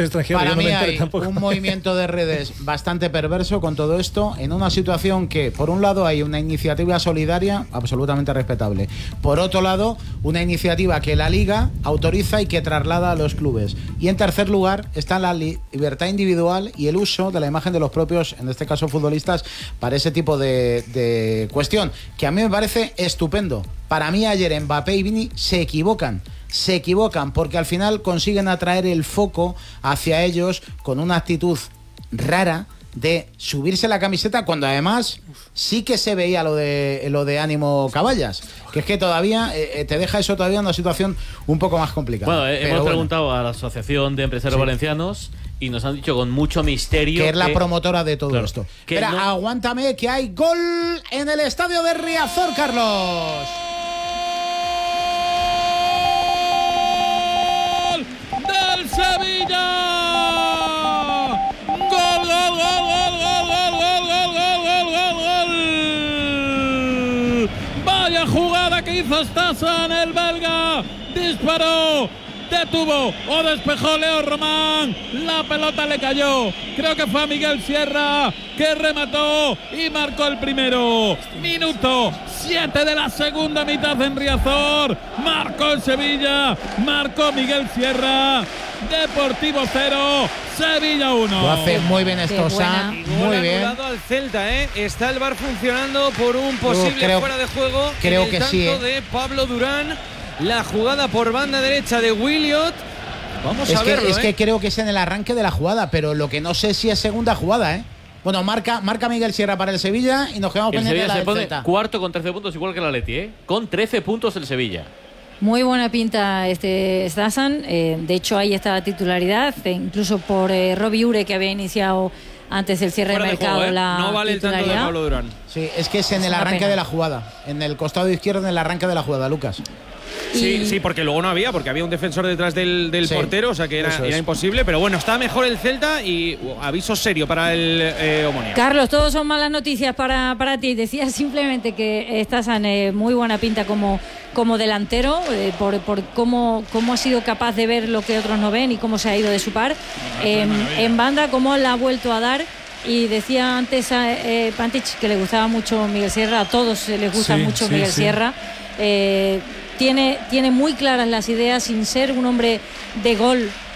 movimiento de redes bastante perverso con todo esto, en una situación que, por un lado, hay una iniciativa solidaria absolutamente respetable. Por otro lado, una iniciativa que la Liga autoriza y que traslada a los clubes. Y en tercer lugar, está la libertad individual y el uso de la imagen de los propios, en este caso futbolistas, para ese tipo de cuestión, que a mí me parece estupendo. Para mí ayer Mbappé y Vini se equivocan porque al final consiguen atraer el foco hacia ellos con una actitud rara de subirse la camiseta, cuando además sí que se veía lo de Ánimo Caballas, que es que todavía te deja eso todavía en una situación un poco más complicada. Bueno, hemos preguntado a la Asociación de Empresarios Valencianos y nos han dicho con mucho misterio que es la promotora de todo esto. Espera, aguántame, que hay gol en el estadio de Riazor, Carlos. Sevilla. Gol. Vaya jugada que hizo Stazan, el belga. Disparó, detuvo o despejó Leo Román. La pelota le cayó. Creo que fue a Miguel Sierra, que remató y marcó el primero. Minuto 7 de la segunda mitad en Riazor. Marcó el Sevilla, marcó Miguel Sierra. Deportivo 0, Sevilla 1. Lo hace muy bien esto, Sam. Muy bien. Al Celta, Está el VAR funcionando por un posible fuera de juego. Creo en el que tanto sí. De Pablo Durán. La jugada por banda derecha de Williot. Vamos a verlo. Es que creo que es en el arranque de la jugada, pero lo que no sé si es segunda jugada, Bueno, marca Miguel Sierra para el Sevilla y nos quedamos pendientes de la del Celta. Cuarto con 13 puntos, igual que el Atleti, Con 13 puntos el Sevilla. Muy buena pinta Stazan, de hecho ahí está la titularidad, incluso por Robbie Ure, que había iniciado antes del cierre de mercado juego, la no vale titularidad. el tanto de Pablo Durán. Sí, es que es en el arranque de la jugada, en el costado izquierdo, en el arranque de la jugada, Lucas. Sí, porque luego no había, porque había un defensor detrás del portero, o sea que era imposible, pero bueno, está mejor el Celta y aviso serio para el Omonia. Carlos, todos son malas noticias para ti. Decía simplemente que estás en muy buena pinta como delantero, por cómo ha sido capaz de ver lo que otros no ven y cómo se ha ido de su par. En banda, cómo la ha vuelto a dar. Y decía antes a Pantich que le gustaba mucho Miguel Sierra, a todos les gusta mucho Miguel Sierra. Tiene muy claras las ideas, sin ser un hombre de gol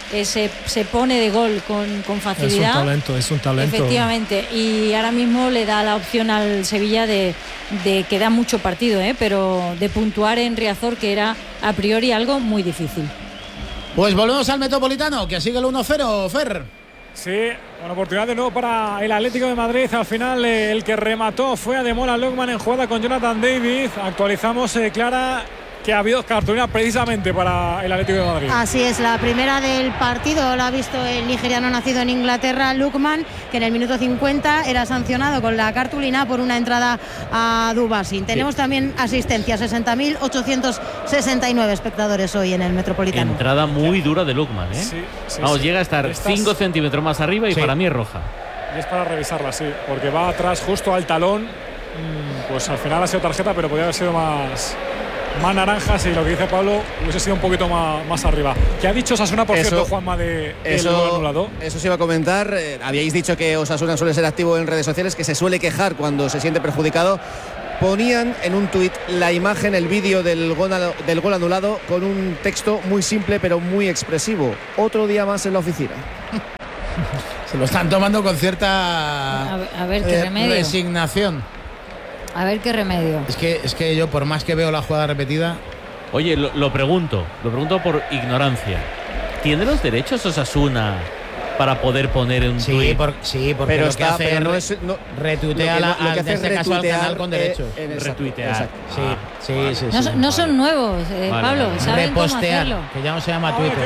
se pone de gol con facilidad. Es un talento. Efectivamente, y ahora mismo le da la opción al Sevilla de que da mucho partido, pero de puntuar en Riazor, que era a priori algo muy difícil. Pues volvemos al Metropolitano, que sigue el 1-0, Fer. Sí, una oportunidad de nuevo para el Atlético de Madrid. Al final el que remató fue Ademola Lookman en jugada con Jonathan David. Actualizamos, Clara, que ha habido cartulina precisamente para el Atlético de Madrid. Así es, la primera del partido la ha visto el nigeriano nacido en Inglaterra, Lookman, que en el minuto 50 era sancionado con la cartulina por una entrada a Dubasin. Tenemos también asistencia, 60.869 espectadores hoy en el Metropolitano. Entrada muy dura de Lookman, ¿eh? Sí, llega a estar 5 centímetros más arriba y para mí es roja. Y es para revisarla, sí, porque va atrás justo al talón. Pues al final ha sido tarjeta, pero podría haber sido más naranjas, y lo que dice Pablo hubiese sido un poquito más arriba. ¿Qué ha dicho Osasuna, por cierto, Juanma, de eso anulado? Eso se iba a comentar. Habíais dicho que Osasuna suele ser activo en redes sociales, que se suele quejar cuando se siente perjudicado. Ponían en un tuit la imagen, el vídeo del gol anulado, con un texto muy simple pero muy expresivo. Otro día más en la oficina. Se lo están tomando con cierta a ver qué remedio. Resignación. A ver qué remedio. Es que yo, por más que veo la jugada repetida... Oye, lo pregunto por ignorancia. ¿Tiene los derechos Osasuna para poder poner un tuit? Sí, porque pero lo que hace retuitea al canal con derechos. Retuitear. Sí. No son nuevos, Pablo. Saben cómo hacerlo. Que ya no se llama Twitter.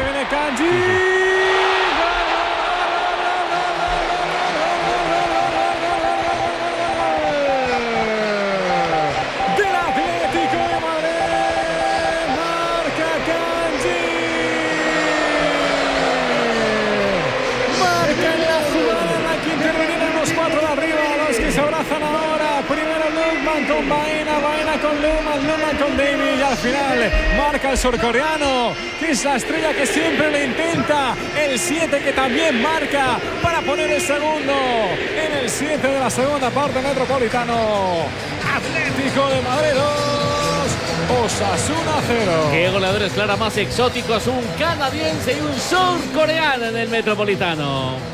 Con Baena con Lookman con David, y al final marca el surcoreano, que es la estrella que siempre le intenta, el 7 que también marca para poner el segundo en el 7 de la segunda parte. Metropolitano, Atlético de Madrid 2, Osasuna 0. Qué goleadores, Clara, más exóticos, un canadiense y un surcoreano en el Metropolitano.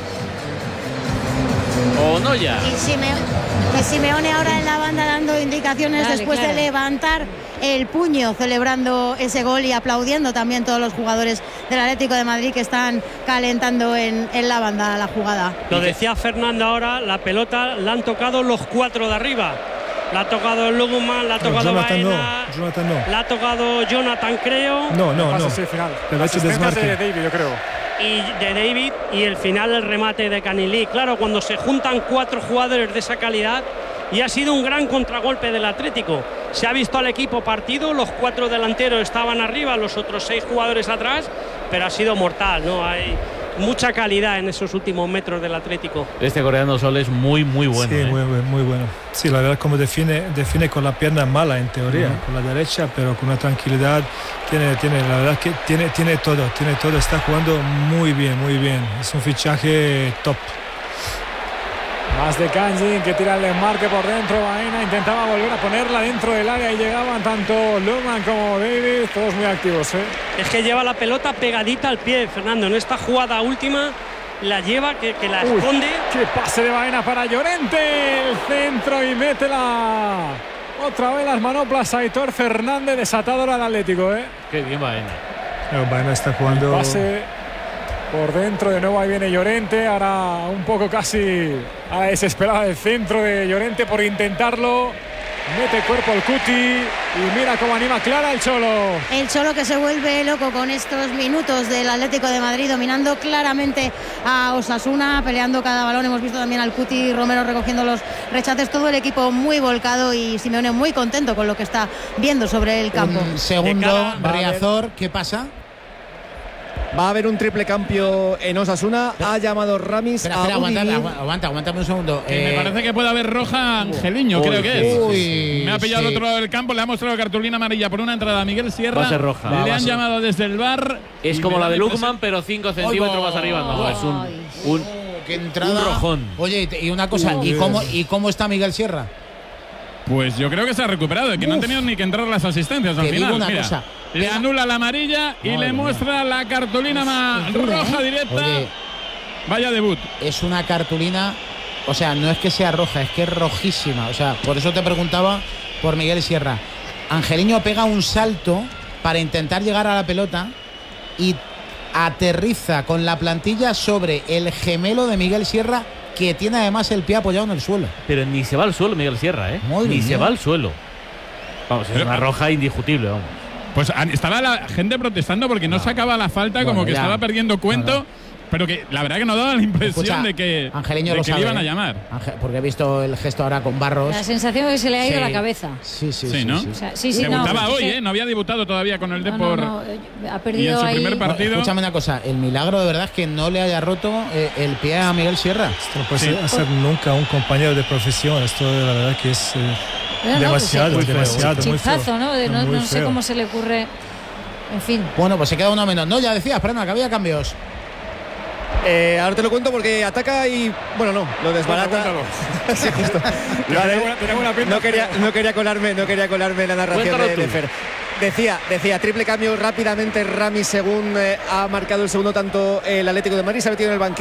¿O no ya? Y Simeone ahora en la banda dando indicaciones después de levantar el puño, celebrando ese gol y aplaudiendo también todos los jugadores del Atlético de Madrid que están calentando en la banda la jugada. Lo decía Fernando ahora, la pelota la han tocado los 4 de arriba. La ha tocado Lookman, la ha tocado Baena, la ha tocado Jonathan, creo. No. Pero ha hecho desmarque de David, yo creo. Y de David, y el final el remate de Canilí. Claro, cuando se juntan 4 jugadores de esa calidad, y ha sido un gran contragolpe del Atlético. Se ha visto al equipo partido, los 4 delanteros estaban arriba, los otros 6 jugadores atrás, pero ha sido mortal, ¿no? Hay mucha calidad en esos últimos metros del Atlético. Este coreano Sol es muy bueno. Sí, muy bueno. Sí, la verdad, como define con la pierna mala en teoría, con la derecha, pero con una tranquilidad. Tiene la verdad que tiene todo, está jugando muy bien. Es un fichaje top. Más de Kanji, que tira el desmarque por dentro. Baena intentaba volver a ponerla dentro del área y llegaban tanto Lookman como David, todos muy activos. Es que lleva la pelota pegadita al pie, Fernando. En esta jugada última la lleva, que la esconde. ¡Qué pase de Baena para Llorente! El centro y mete otra vez las manoplas a Aitor Fernández, desatador al Atlético. Qué bien Baena. Baena está jugando. El pase por dentro, de nuevo ahí viene Llorente, ahora un poco casi a la desesperada del centro de Llorente por intentarlo. Mete cuerpo el Cuti y mira cómo anima Clara el Cholo. El Cholo que se vuelve loco con estos minutos del Atlético de Madrid, dominando claramente a Osasuna, peleando cada balón. Hemos visto también al Cuti Romero recogiendo los rechaces, todo el equipo muy volcado y Simeone muy contento con lo que está viendo sobre el campo. Segundo, Riazor, ¿qué pasa? Va a haber un triple cambio en Osasuna. Ha llamado Ramis a aguántame un segundo. Me parece que puede haber roja Angeliño, creo que es. Me ha pillado al otro lado del campo, le ha mostrado cartulina amarilla por una entrada a Miguel Sierra. Va a ser roja. Le han llamado desde el bar. Es como la de Lookman, pero 5 centímetros más arriba. No, es un qué entrada. Un rojón. Oye, y una cosa, ¿y cómo está Miguel Sierra? Pues yo creo que se ha recuperado, que no han tenido ni que entrar las asistencias al final. Mira, le anula la amarilla y le muestra la cartulina roja directa. Oye, vaya debut. Es una cartulina, o sea, no es que sea roja, es que es rojísima. O sea, por eso te preguntaba por Miguel Sierra. Angeliño pega un salto para intentar llegar a la pelota y aterriza con la plantilla sobre el gemelo de Miguel Sierra, que tiene además el pie apoyado en el suelo. Pero ni se va al suelo Miguel Sierra, ni se va al suelo. Vamos, es una roja indiscutible, vamos. Pues estaba la gente protestando porque no sacaba la falta, bueno, como que estaba perdiendo cuento. Pero que la verdad que nos daba la impresión de que le iban a llamar. Porque he visto el gesto ahora con Barros. La sensación es que se le ha ido la cabeza. Sí, ¿no? Sí. O sea, debutaba hoy, no había debutado todavía con el Depor. Ha perdido y en su ahí. primer partido. Escúchame una cosa, el milagro de verdad es que no le haya roto el pie a Miguel Sierra. Esto no puede hacer nunca un compañero de profesión. Esto la verdad que es demasiado. Chipazo, ¿no? No sé cómo se le ocurre. En fin. Bueno, pues se queda uno menos. No, ya decías, Prana, que había cambios. Ahora te lo cuento porque ataca y, bueno, no, lo desbarata. Sí, justo. No quería colarme en la narración de Fer. Decía, triple cambio rápidamente Ramis según ha marcado el segundo tanto el Atlético de Madrid, se ha metido en el banquillo.